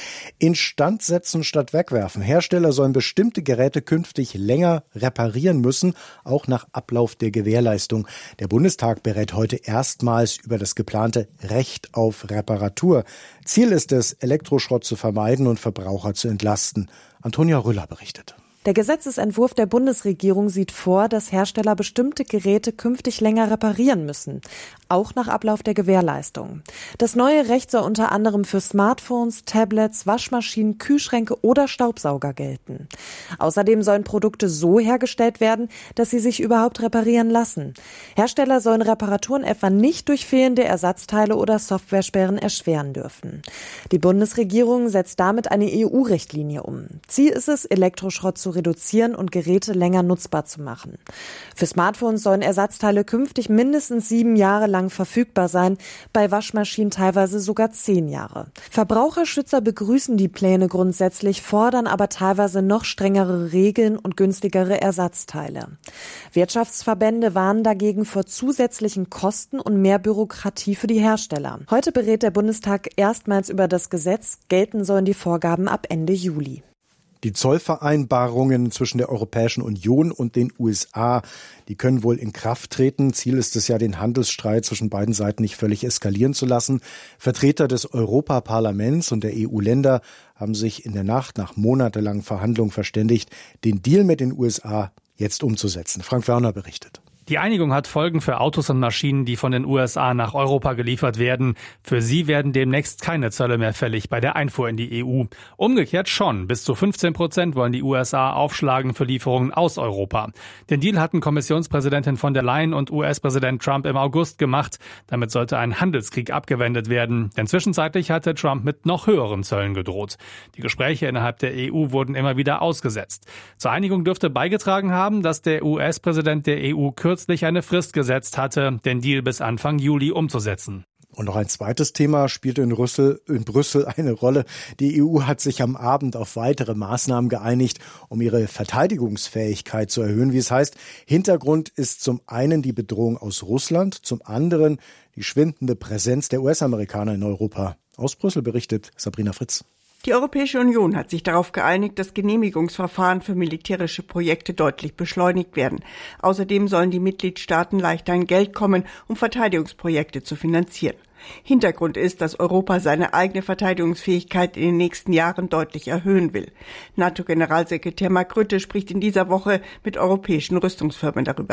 Instand setzen statt wegwerfen. Hersteller sollen bestimmte Geräte künftig länger reparieren müssen, auch nach Ablauf der Gewährleistung. Der Bundestag berät heute erstmals über das geplante Recht auf Reparatur. Ziel ist es, Elektroschrott zu vermeiden und Verbraucher zu entlasten. Antonia Rüller berichtet. Der Gesetzesentwurf der Bundesregierung sieht vor, dass Hersteller bestimmte Geräte künftig länger reparieren müssen, auch nach Ablauf der Gewährleistung. Das neue Recht soll unter anderem für Smartphones, Tablets, Waschmaschinen, Kühlschränke oder Staubsauger gelten. Außerdem sollen Produkte so hergestellt werden, dass sie sich überhaupt reparieren lassen. Hersteller sollen Reparaturen etwa nicht durch fehlende Ersatzteile oder Softwaresperren erschweren dürfen. Die Bundesregierung setzt damit eine E U-Richtlinie um. Ziel ist es, Elektroschrott zu reduzieren und Geräte länger nutzbar zu machen. Für Smartphones sollen Ersatzteile künftig mindestens sieben Jahre lang verfügbar sein, bei Waschmaschinen teilweise sogar zehn Jahre. Verbraucherschützer begrüßen die Pläne grundsätzlich, fordern aber teilweise noch strengere Regeln und günstigere Ersatzteile. Wirtschaftsverbände warnen dagegen vor zusätzlichen Kosten und mehr Bürokratie für die Hersteller. Heute berät der Bundestag erstmals über das Gesetz. Gelten sollen die Vorgaben ab Ende Juli. Die Zollvereinbarungen zwischen der Europäischen Union und den U S A, die können wohl in Kraft treten. Ziel ist es ja, den Handelsstreit zwischen beiden Seiten nicht völlig eskalieren zu lassen. Vertreter des Europaparlaments und der E U-Länder haben sich in der Nacht nach monatelangen Verhandlungen verständigt, den Deal mit den U S A jetzt umzusetzen. Frank Werner berichtet. Die Einigung hat Folgen für Autos und Maschinen, die von den U S A nach Europa geliefert werden. Für sie werden demnächst keine Zölle mehr fällig bei der Einfuhr in die E U. Umgekehrt schon. Bis zu fünfzehn Prozent wollen die U S A aufschlagen für Lieferungen aus Europa. Den Deal hatten Kommissionspräsidentin von der Leyen und U S-Präsident Trump im August gemacht. Damit sollte ein Handelskrieg abgewendet werden. Denn zwischenzeitlich hatte Trump mit noch höheren Zöllen gedroht. Die Gespräche innerhalb der E U wurden immer wieder ausgesetzt. Zur Einigung dürfte beigetragen haben, dass der U S-Präsident der E U kürzlich kürzlich eine Frist gesetzt hatte, den Deal bis Anfang Juli umzusetzen. Und noch ein zweites Thema spielt in Brüssel, in Brüssel eine Rolle. Die E U hat sich am Abend auf weitere Maßnahmen geeinigt, um ihre Verteidigungsfähigkeit zu erhöhen. Wie es heißt, Hintergrund ist zum einen die Bedrohung aus Russland, zum anderen die schwindende Präsenz der U S-Amerikaner in Europa. Aus Brüssel berichtet Sabrina Fritz. Die Europäische Union hat sich darauf geeinigt, dass Genehmigungsverfahren für militärische Projekte deutlich beschleunigt werden. Außerdem sollen die Mitgliedstaaten leichter an Geld kommen, um Verteidigungsprojekte zu finanzieren. Hintergrund ist, dass Europa seine eigene Verteidigungsfähigkeit in den nächsten Jahren deutlich erhöhen will. NATO-Generalsekretär Mark Rutte spricht in dieser Woche mit europäischen Rüstungsfirmen darüber.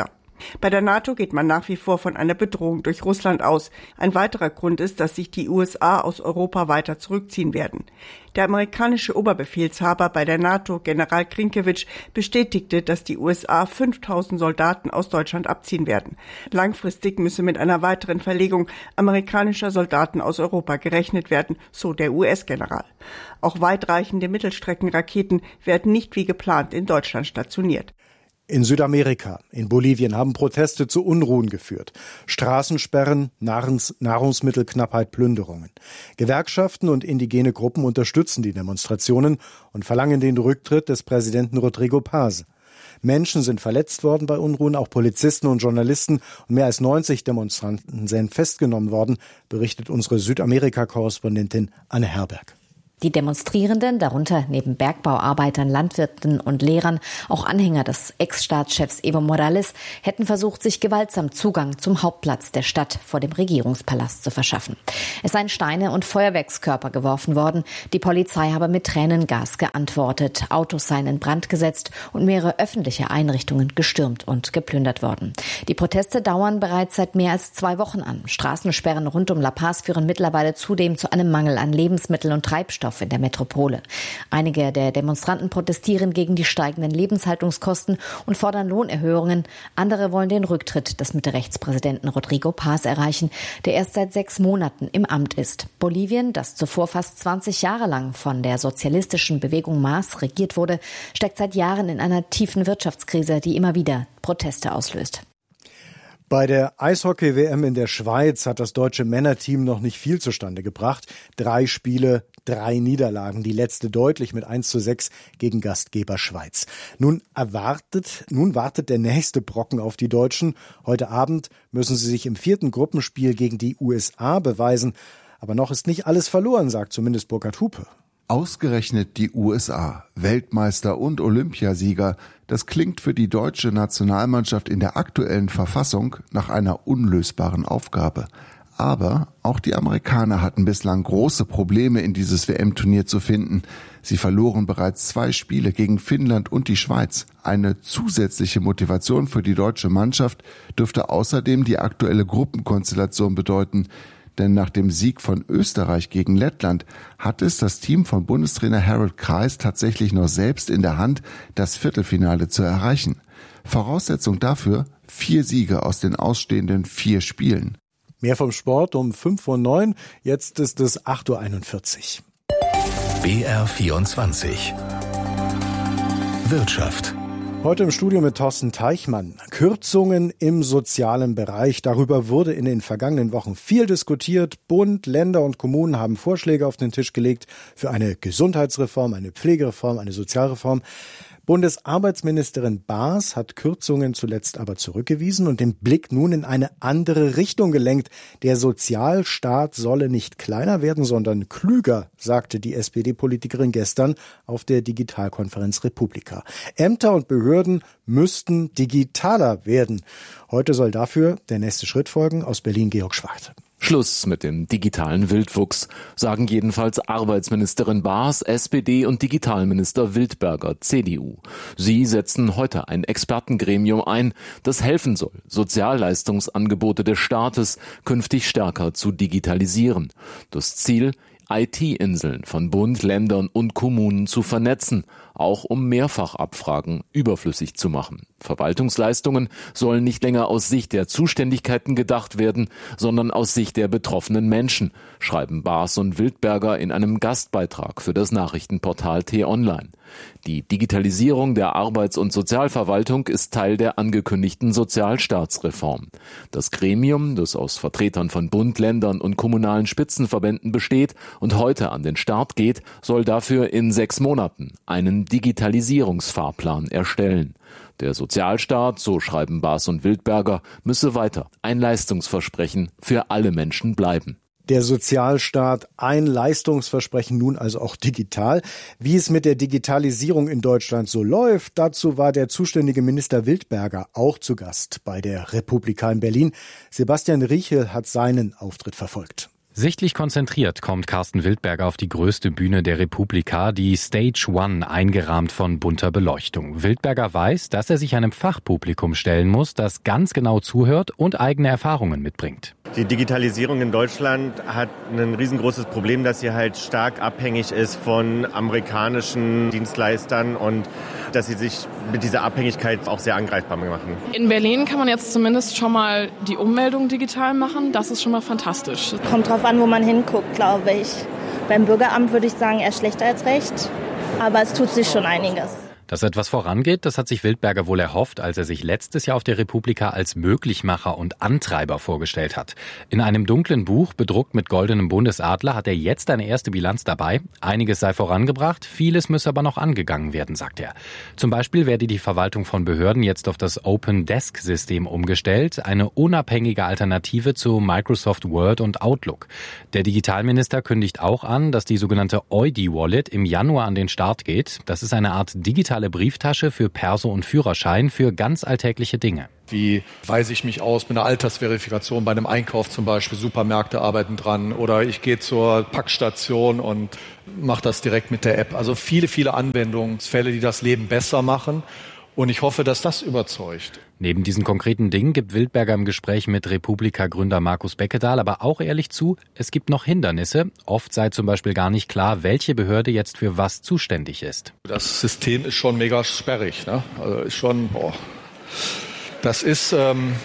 Bei der NATO geht man nach wie vor von einer Bedrohung durch Russland aus. Ein weiterer Grund ist, dass sich die U S A aus Europa weiter zurückziehen werden. Der amerikanische Oberbefehlshaber bei der NATO, General Grinkewitsch, bestätigte, dass die U S A fünftausend Soldaten aus Deutschland abziehen werden. Langfristig müsse mit einer weiteren Verlegung amerikanischer Soldaten aus Europa gerechnet werden, so der U S-General. Auch weitreichende Mittelstreckenraketen werden nicht wie geplant in Deutschland stationiert. In Südamerika, in Bolivien haben Proteste zu Unruhen geführt. Straßensperren, Nahrungs- Nahrungsmittelknappheit, Plünderungen. Gewerkschaften und indigene Gruppen unterstützen die Demonstrationen und verlangen den Rücktritt des Präsidenten Rodrigo Paz. Menschen sind verletzt worden bei Unruhen, auch Polizisten und Journalisten, und mehr als neunzig Demonstranten sind festgenommen worden, berichtet unsere Südamerika-Korrespondentin Anne Herberg. Die Demonstrierenden, darunter neben Bergbauarbeitern, Landwirten und Lehrern auch Anhänger des Ex-Staatschefs Evo Morales, hätten versucht, sich gewaltsam Zugang zum Hauptplatz der Stadt vor dem Regierungspalast zu verschaffen. Es seien Steine und Feuerwerkskörper geworfen worden. Die Polizei habe mit Tränengas geantwortet. Autos seien in Brand gesetzt und mehrere öffentliche Einrichtungen gestürmt und geplündert worden. Die Proteste dauern bereits seit mehr als zwei Wochen an. Straßensperren rund um La Paz führen mittlerweile zudem zu einem Mangel an Lebensmitteln und Treibstoff in der Metropole. Einige der Demonstranten protestieren gegen die steigenden Lebenshaltungskosten und fordern Lohnerhöhungen. Andere wollen den Rücktritt des Mitte-Rechts-Präsidenten Rodrigo Paz erreichen, der erst seit sechs Monaten im Amt ist. Bolivien, das zuvor fast zwanzig Jahre lang von der sozialistischen Bewegung Mas regiert wurde, steckt seit Jahren in einer tiefen Wirtschaftskrise, die immer wieder Proteste auslöst. Bei der Eishockey-W M in der Schweiz hat das deutsche Männerteam noch nicht viel zustande gebracht. Drei Spiele, drei Niederlagen, die letzte deutlich mit eins zu sechs gegen Gastgeber Schweiz. Nun erwartet, nun wartet der nächste Brocken auf die Deutschen. Heute Abend müssen sie sich im vierten Gruppenspiel gegen die U S A beweisen. Aber noch ist nicht alles verloren, sagt zumindest Burkhard Hupe. Ausgerechnet die U S A, Weltmeister und Olympiasieger, das klingt für die deutsche Nationalmannschaft in der aktuellen Verfassung nach einer unlösbaren Aufgabe. Aber auch die Amerikaner hatten bislang große Probleme, in dieses W M-Turnier zu finden. Sie verloren bereits zwei Spiele gegen Finnland und die Schweiz. Eine zusätzliche Motivation für die deutsche Mannschaft dürfte außerdem die aktuelle Gruppenkonstellation bedeuten. Denn nach dem Sieg von Österreich gegen Lettland hat es das Team von Bundestrainer Harold Kreis tatsächlich noch selbst in der Hand, das Viertelfinale zu erreichen. Voraussetzung dafür: vier Siege aus den ausstehenden vier Spielen. Mehr vom Sport um fünf Uhr neun, jetzt ist es acht Uhr einundvierzig. B R vierundzwanzig Wirtschaft. Heute im Studio mit Thorsten Teichmann. Kürzungen im sozialen Bereich. Darüber wurde in den vergangenen Wochen viel diskutiert. Bund, Länder und Kommunen haben Vorschläge auf den Tisch gelegt für eine Gesundheitsreform, eine Pflegereform, eine Sozialreform. Bundesarbeitsministerin Baas hat Kürzungen zuletzt aber zurückgewiesen und den Blick nun in eine andere Richtung gelenkt. Der Sozialstaat solle nicht kleiner werden, sondern klüger, sagte die S P D-Politikerin gestern auf der Digitalkonferenz Republika. Ämter und Behörden müssten digitaler werden. Heute soll dafür der nächste Schritt folgen. Aus Berlin Georg Schwarz. Schluss mit dem digitalen Wildwuchs, sagen jedenfalls Arbeitsministerin Baas, S P D und Digitalminister Wildberger, C D U. Sie setzen heute ein Expertengremium ein, das helfen soll, Sozialleistungsangebote des Staates künftig stärker zu digitalisieren. Das Ziel: I T-Inseln von Bund, Ländern und Kommunen zu vernetzen, auch um Mehrfachabfragen überflüssig zu machen. Verwaltungsleistungen sollen nicht länger aus Sicht der Zuständigkeiten gedacht werden, sondern aus Sicht der betroffenen Menschen, schreiben Baas und Wildberger in einem Gastbeitrag für das Nachrichtenportal T-Online. Die Digitalisierung der Arbeits- und Sozialverwaltung ist Teil der angekündigten Sozialstaatsreform. Das Gremium, das aus Vertretern von Bund, Ländern und kommunalen Spitzenverbänden besteht und heute an den Start geht, soll dafür in sechs Monaten einen Digitalisierungsfahrplan erstellen. Der Sozialstaat, so schreiben Baas und Wildberger, müsse weiter ein Leistungsversprechen für alle Menschen bleiben. Der Sozialstaat, ein Leistungsversprechen, nun also auch digital. Wie es mit der Digitalisierung in Deutschland so läuft, dazu war der zuständige Minister Wildberger auch zu Gast bei der Republika in Berlin. Sebastian Riechel hat seinen Auftritt verfolgt. Sichtlich konzentriert kommt Carsten Wildberger auf die größte Bühne der Republika, die Stage One, eingerahmt von bunter Beleuchtung. Wildberger weiß, dass er sich einem Fachpublikum stellen muss, das ganz genau zuhört und eigene Erfahrungen mitbringt. Die Digitalisierung in Deutschland hat ein riesengroßes Problem, dass sie halt stark abhängig ist von amerikanischen Dienstleistern und dass sie sich mit dieser Abhängigkeit auch sehr angreifbar machen. In Berlin kann man jetzt zumindest schon mal die Ummeldung digital machen. Das ist schon mal fantastisch. Kommt drauf an, wo man hinguckt, glaube ich. Beim Bürgeramt würde ich sagen, eher schlechter als recht. Aber es tut sich schon einiges. Dass etwas vorangeht, das hat sich Wildberger wohl erhofft, als er sich letztes Jahr auf der Republika als Möglichmacher und Antreiber vorgestellt hat. In einem dunklen Buch, bedruckt mit goldenem Bundesadler, hat er jetzt eine erste Bilanz dabei. Einiges sei vorangebracht, vieles müsse aber noch angegangen werden, sagt er. Zum Beispiel werde die Verwaltung von Behörden jetzt auf das Open Desk-System umgestellt, eine unabhängige Alternative zu Microsoft Word und Outlook. Der Digitalminister kündigt auch an, dass die sogenannte Eudi-Wallet im Januar an den Start geht. Das ist eine Art digitale Brieftasche für Perso und Führerschein für ganz alltägliche Dinge. Wie weise ich mich aus mit einer Altersverifikation bei einem Einkauf zum Beispiel? Supermärkte arbeiten dran. Oder ich gehe zur Packstation und mache das direkt mit der App. Also viele, viele Anwendungsfälle, die das Leben besser machen. Und ich hoffe, dass das überzeugt. Neben diesen konkreten Dingen gibt Wildberger im Gespräch mit Republika-Gründer Markus Beckedahl aber auch ehrlich zu, es gibt noch Hindernisse. Oft sei zum Beispiel gar nicht klar, welche Behörde jetzt für was zuständig ist. Das System ist schon mega sperrig, ne? Also ist schon, boah. Das ist, ähm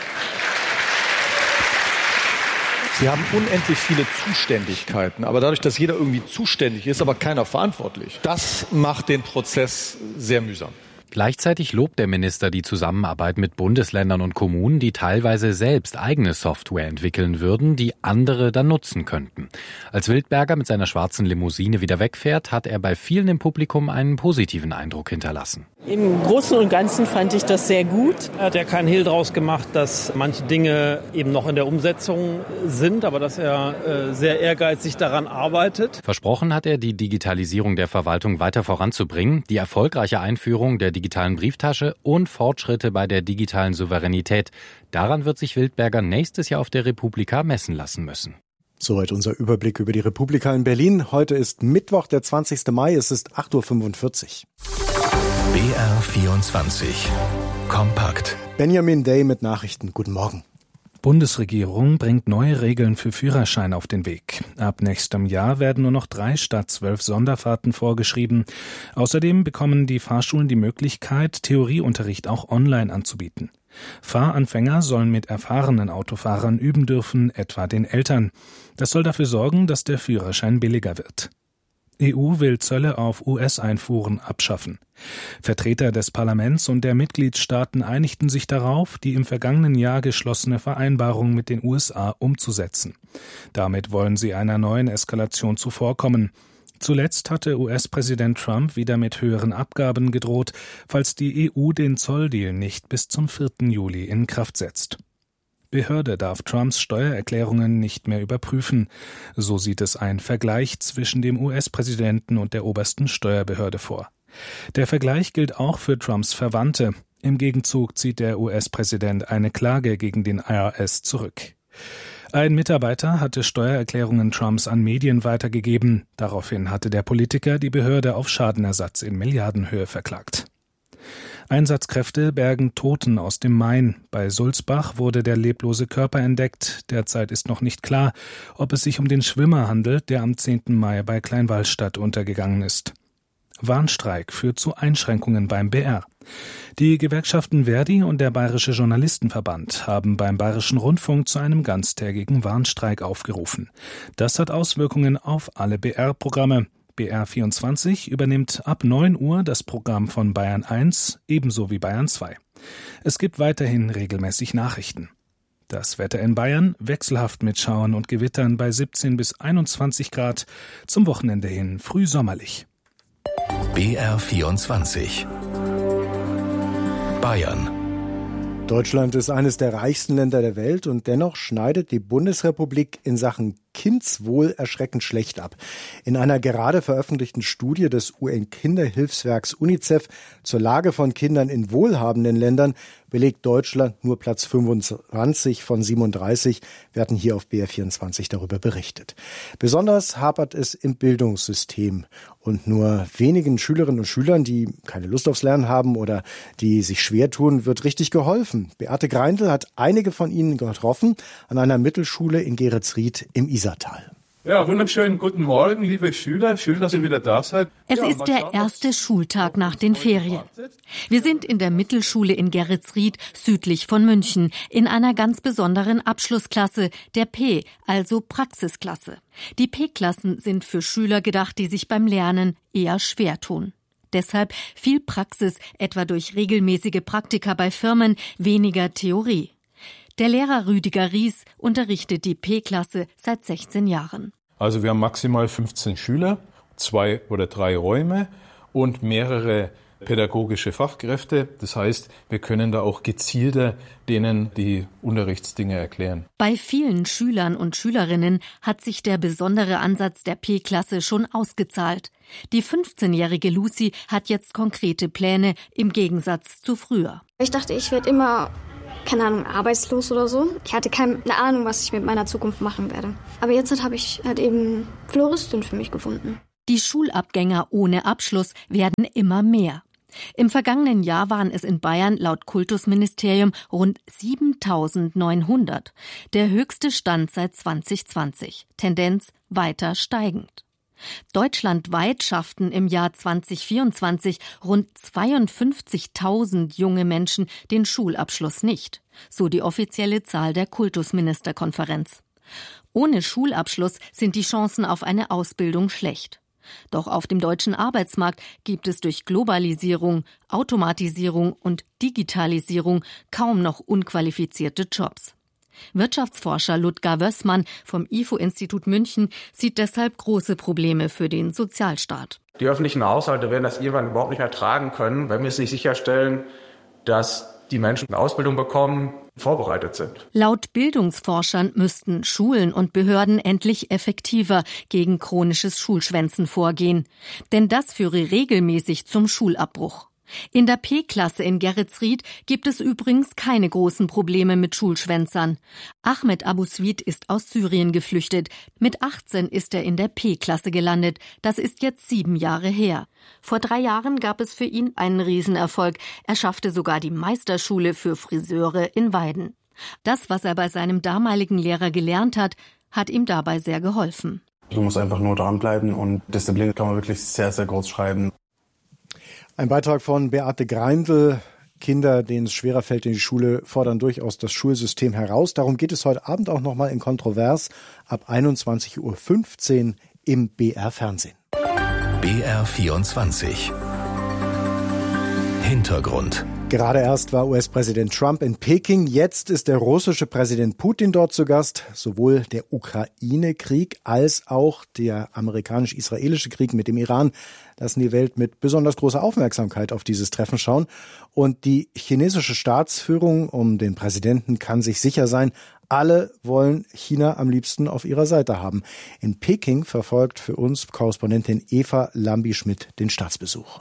Sie haben unendlich viele Zuständigkeiten, aber dadurch, dass jeder irgendwie zuständig ist, aber keiner verantwortlich, das macht den Prozess sehr mühsam. Gleichzeitig lobt der Minister die Zusammenarbeit mit Bundesländern und Kommunen, die teilweise selbst eigene Software entwickeln würden, die andere dann nutzen könnten. Als Wildberger mit seiner schwarzen Limousine wieder wegfährt, hat er bei vielen im Publikum einen positiven Eindruck hinterlassen. Im Großen und Ganzen fand ich das sehr gut. Er hat ja keinen Hehl draus gemacht, dass manche Dinge eben noch in der Umsetzung sind, aber dass er äh, sehr ehrgeizig daran arbeitet. Versprochen hat er, die Digitalisierung der Verwaltung weiter voranzubringen, die erfolgreiche Einführung der digitalen Brieftasche und Fortschritte bei der digitalen Souveränität. Daran wird sich Wildberger nächstes Jahr auf der Republika messen lassen müssen. Soweit unser Überblick über die Republika in Berlin. Heute ist Mittwoch, der zwanzigste Mai, es ist acht Uhr fünfundvierzig. B R vierundzwanzig. Kompakt. Benjamin Day mit Nachrichten. Guten Morgen. Bundesregierung bringt neue Regeln für Führerschein auf den Weg. Ab nächstem Jahr werden nur noch drei statt zwölf Sonderfahrten vorgeschrieben. Außerdem bekommen die Fahrschulen die Möglichkeit, Theorieunterricht auch online anzubieten. Fahranfänger sollen mit erfahrenen Autofahrern üben dürfen, etwa den Eltern. Das soll dafür sorgen, dass der Führerschein billiger wird. E U will Zölle auf U S-Einfuhren abschaffen. Vertreter des Parlaments und der Mitgliedstaaten einigten sich darauf, die im vergangenen Jahr geschlossene Vereinbarung mit den U S A umzusetzen. Damit wollen sie einer neuen Eskalation zuvorkommen. Zuletzt hatte U S-Präsident Trump wieder mit höheren Abgaben gedroht, falls die E U den Zolldeal nicht bis zum vierten Juli in Kraft setzt. Behörde darf Trumps Steuererklärungen nicht mehr überprüfen. So sieht es ein Vergleich zwischen dem U S-Präsidenten und der obersten Steuerbehörde vor. Der Vergleich gilt auch für Trumps Verwandte. Im Gegenzug zieht der U S-Präsident eine Klage gegen den I R S zurück. Ein Mitarbeiter hatte Steuererklärungen Trumps an Medien weitergegeben. Daraufhin hatte der Politiker die Behörde auf Schadenersatz in Milliardenhöhe verklagt. Einsatzkräfte bergen Toten aus dem Main. Bei Sulzbach wurde der leblose Körper entdeckt. Derzeit ist noch nicht klar, ob es sich um den Schwimmer handelt, der am zehnten Mai bei Kleinwallstadt untergegangen ist. Warnstreik führt zu Einschränkungen beim B R. Die Gewerkschaften Verdi und der Bayerische Journalistenverband haben beim Bayerischen Rundfunk zu einem ganztägigen Warnstreik aufgerufen. Das hat Auswirkungen auf alle B R-Programme. B R vierundzwanzig übernimmt ab neun Uhr das Programm von Bayern eins, ebenso wie Bayern zwei. Es gibt weiterhin regelmäßig Nachrichten. Das Wetter in Bayern wechselhaft mit Schauern und Gewittern bei siebzehn bis einundzwanzig Grad, zum Wochenende hin frühsommerlich. B R vierundzwanzig. Bayern. Deutschland ist eines der reichsten Länder der Welt und dennoch schneidet die Bundesrepublik in Sachen Kindswohl erschreckend schlecht ab. In einer gerade veröffentlichten Studie des U N-Kinderhilfswerks UNICEF zur Lage von Kindern in wohlhabenden Ländern belegt Deutschland nur Platz fünfundzwanzig von siebenunddreißig. Wir hatten hier auf B R vierundzwanzig darüber berichtet. Besonders hapert es im Bildungssystem. Und nur wenigen Schülerinnen und Schülern, die keine Lust aufs Lernen haben oder die sich schwer tun, wird richtig geholfen. Beate Greindl hat einige von ihnen getroffen an einer Mittelschule in Geretsried im Isartal. Ja, wunderschönen guten Morgen, liebe Schüler. Schön, dass ihr wieder da seid. Es ja, ist der erste Schultag nach den Ferien. Wir sind in der Mittelschule in Geretsried, südlich von München, in einer ganz besonderen Abschlussklasse, der P, also Praxisklasse. Die P-Klassen sind für Schüler gedacht, die sich beim Lernen eher schwer tun. Deshalb viel Praxis, etwa durch regelmäßige Praktika bei Firmen, weniger Theorie. Der Lehrer Rüdiger Ries unterrichtet die P-Klasse seit sechzehn Jahren. Also wir haben maximal fünfzehn Schüler, zwei oder drei Räume und mehrere pädagogische Fachkräfte. Das heißt, wir können da auch gezielter denen die Unterrichtsdinge erklären. Bei vielen Schülern und Schülerinnen hat sich der besondere Ansatz der P-Klasse schon ausgezahlt. Die fünfzehnjährige Lucy hat jetzt konkrete Pläne im Gegensatz zu früher. Ich dachte, ich werde immer... keine Ahnung, arbeitslos oder so. Ich hatte keine Ahnung, was ich mit meiner Zukunft machen werde. Aber jetzt habe ich halt eben Floristin für mich gefunden. Die Schulabgänger ohne Abschluss werden immer mehr. Im vergangenen Jahr waren es in Bayern laut Kultusministerium rund siebentausendneunhundert. Der höchste Stand seit zwanzig zwanzig. Tendenz weiter steigend. Deutschlandweit schafften im Jahr zwanzig vierundzwanzig rund zweiundfünfzigtausend junge Menschen den Schulabschluss nicht, so die offizielle Zahl der Kultusministerkonferenz. Ohne Schulabschluss sind die Chancen auf eine Ausbildung schlecht. Doch auf dem deutschen Arbeitsmarkt gibt es durch Globalisierung, Automatisierung und Digitalisierung kaum noch unqualifizierte Jobs. Wirtschaftsforscher Ludger Wössmann vom I F O-Institut München sieht deshalb große Probleme für den Sozialstaat. Die öffentlichen Haushalte werden das irgendwann überhaupt nicht mehr tragen können, wenn wir es nicht sicherstellen, dass die Menschen eine Ausbildung bekommen, vorbereitet sind. Laut Bildungsforschern müssten Schulen und Behörden endlich effektiver gegen chronisches Schulschwänzen vorgehen. Denn das führe regelmäßig zum Schulabbruch. In der P-Klasse in Geretsried gibt es übrigens keine großen Probleme mit Schulschwänzern. Ahmed Abuswid ist aus Syrien geflüchtet. Mit achtzehn ist er in der P-Klasse gelandet. Das ist jetzt sieben Jahre her. Vor drei Jahren gab es für ihn einen Riesenerfolg. Er schaffte sogar die Meisterschule für Friseure in Weiden. Das, was er bei seinem damaligen Lehrer gelernt hat, hat ihm dabei sehr geholfen. Du musst einfach nur dranbleiben und Disziplin kann man wirklich sehr, sehr groß schreiben. Ein Beitrag von Beate Greindl. Kinder, denen es schwerer fällt in die Schule, fordern durchaus das Schulsystem heraus. Darum geht es heute Abend auch nochmal in Kontrovers ab einundzwanzig Uhr fünfzehn im B R Fernsehen. B R vierundzwanzig. Hintergrund. Gerade erst war U S-Präsident Trump in Peking. Jetzt ist der russische Präsident Putin dort zu Gast. Sowohl der Ukraine-Krieg als auch der amerikanisch-israelische Krieg mit dem Iran lassen die Welt mit besonders großer Aufmerksamkeit auf dieses Treffen schauen. Und die chinesische Staatsführung um den Präsidenten kann sich sicher sein, alle wollen China am liebsten auf ihrer Seite haben. In Peking verfolgt für uns Korrespondentin Eva Lambi-Schmidt den Staatsbesuch.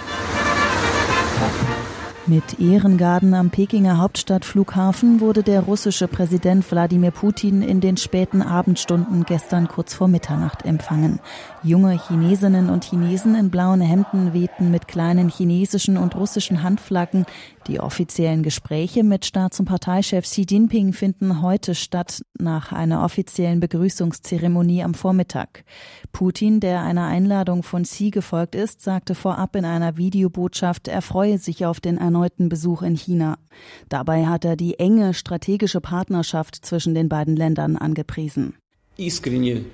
Mit Ehrengarden am Pekinger Hauptstadtflughafen wurde der russische Präsident Wladimir Putin in den späten Abendstunden gestern kurz vor Mitternacht empfangen. Junge Chinesinnen und Chinesen in blauen Hemden wehten mit kleinen chinesischen und russischen Handflaggen. Die offiziellen Gespräche mit Staats- und Parteichef Xi Jinping finden heute statt, nach einer offiziellen Begrüßungszeremonie am Vormittag. Putin, der einer Einladung von Xi gefolgt ist, sagte vorab in einer Videobotschaft, er freue sich auf den erneuten Besuch in China. Dabei hat er die enge strategische Partnerschaft zwischen den beiden Ländern angepriesen. Ich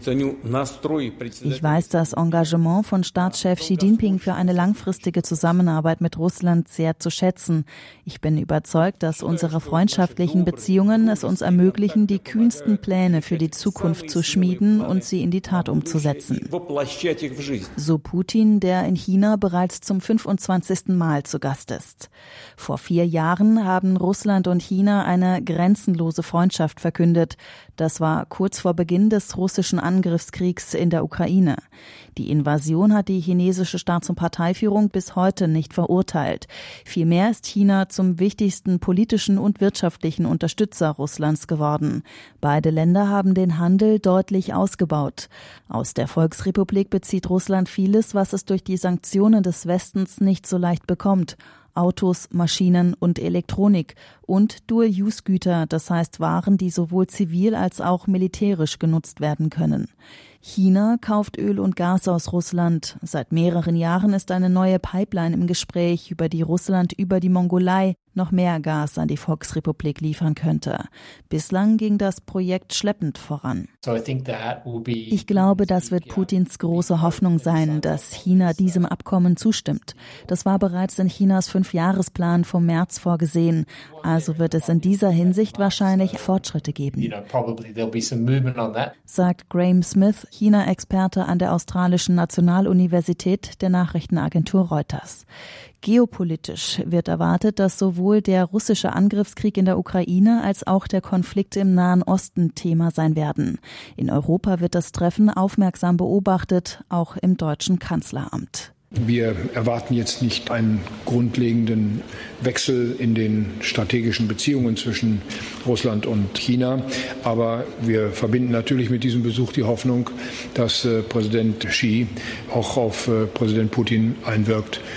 weiß das Engagement von Staatschef Xi Jinping für eine langfristige Zusammenarbeit mit Russland sehr zu schätzen. Ich bin überzeugt, dass unsere freundschaftlichen Beziehungen es uns ermöglichen, die kühnsten Pläne für die Zukunft zu schmieden und sie in die Tat umzusetzen. So Putin, der in China bereits zum fünfundzwanzigsten Mal zu Gast ist. Vor vier Jahren haben Russland und China eine grenzenlose Freundschaft verkündet. Das war kurz vor Beginn des russischen Angriffskriegs in der Ukraine. Die Invasion hat die chinesische Staats- und Parteiführung bis heute nicht verurteilt. Vielmehr ist China zum wichtigsten politischen und wirtschaftlichen Unterstützer Russlands geworden. Beide Länder haben den Handel deutlich ausgebaut. Aus der Volksrepublik bezieht Russland vieles, was es durch die Sanktionen des Westens nicht so leicht bekommt. Autos, Maschinen und Elektronik und Dual-Use-Güter, das heißt Waren, die sowohl zivil als auch militärisch genutzt werden können. China kauft Öl und Gas aus Russland. Seit mehreren Jahren ist eine neue Pipeline im Gespräch, über die Russland über die Mongolei noch mehr Gas an die Volksrepublik liefern könnte. Bislang ging das Projekt schleppend voran. Ich glaube, das wird Putins große Hoffnung sein, dass China diesem Abkommen zustimmt. Das war bereits in Chinas Fünfjahresplan vom März vorgesehen. Also wird es in dieser Hinsicht wahrscheinlich Fortschritte geben, sagt Graham Smith, China-Experte an der australischen Nationaluniversität der Nachrichtenagentur Reuters. Geopolitisch wird erwartet, dass sowohl der russische Angriffskrieg in der Ukraine als auch der Konflikt im Nahen Osten Thema sein werden. In Europa wird das Treffen aufmerksam beobachtet, auch im deutschen Kanzleramt. Wir erwarten jetzt nicht einen grundlegenden Wechsel in den strategischen Beziehungen zwischen Russland und China. Aber wir verbinden natürlich mit diesem Besuch die Hoffnung, dass Präsident Xi auch auf Präsident Putin einwirkt,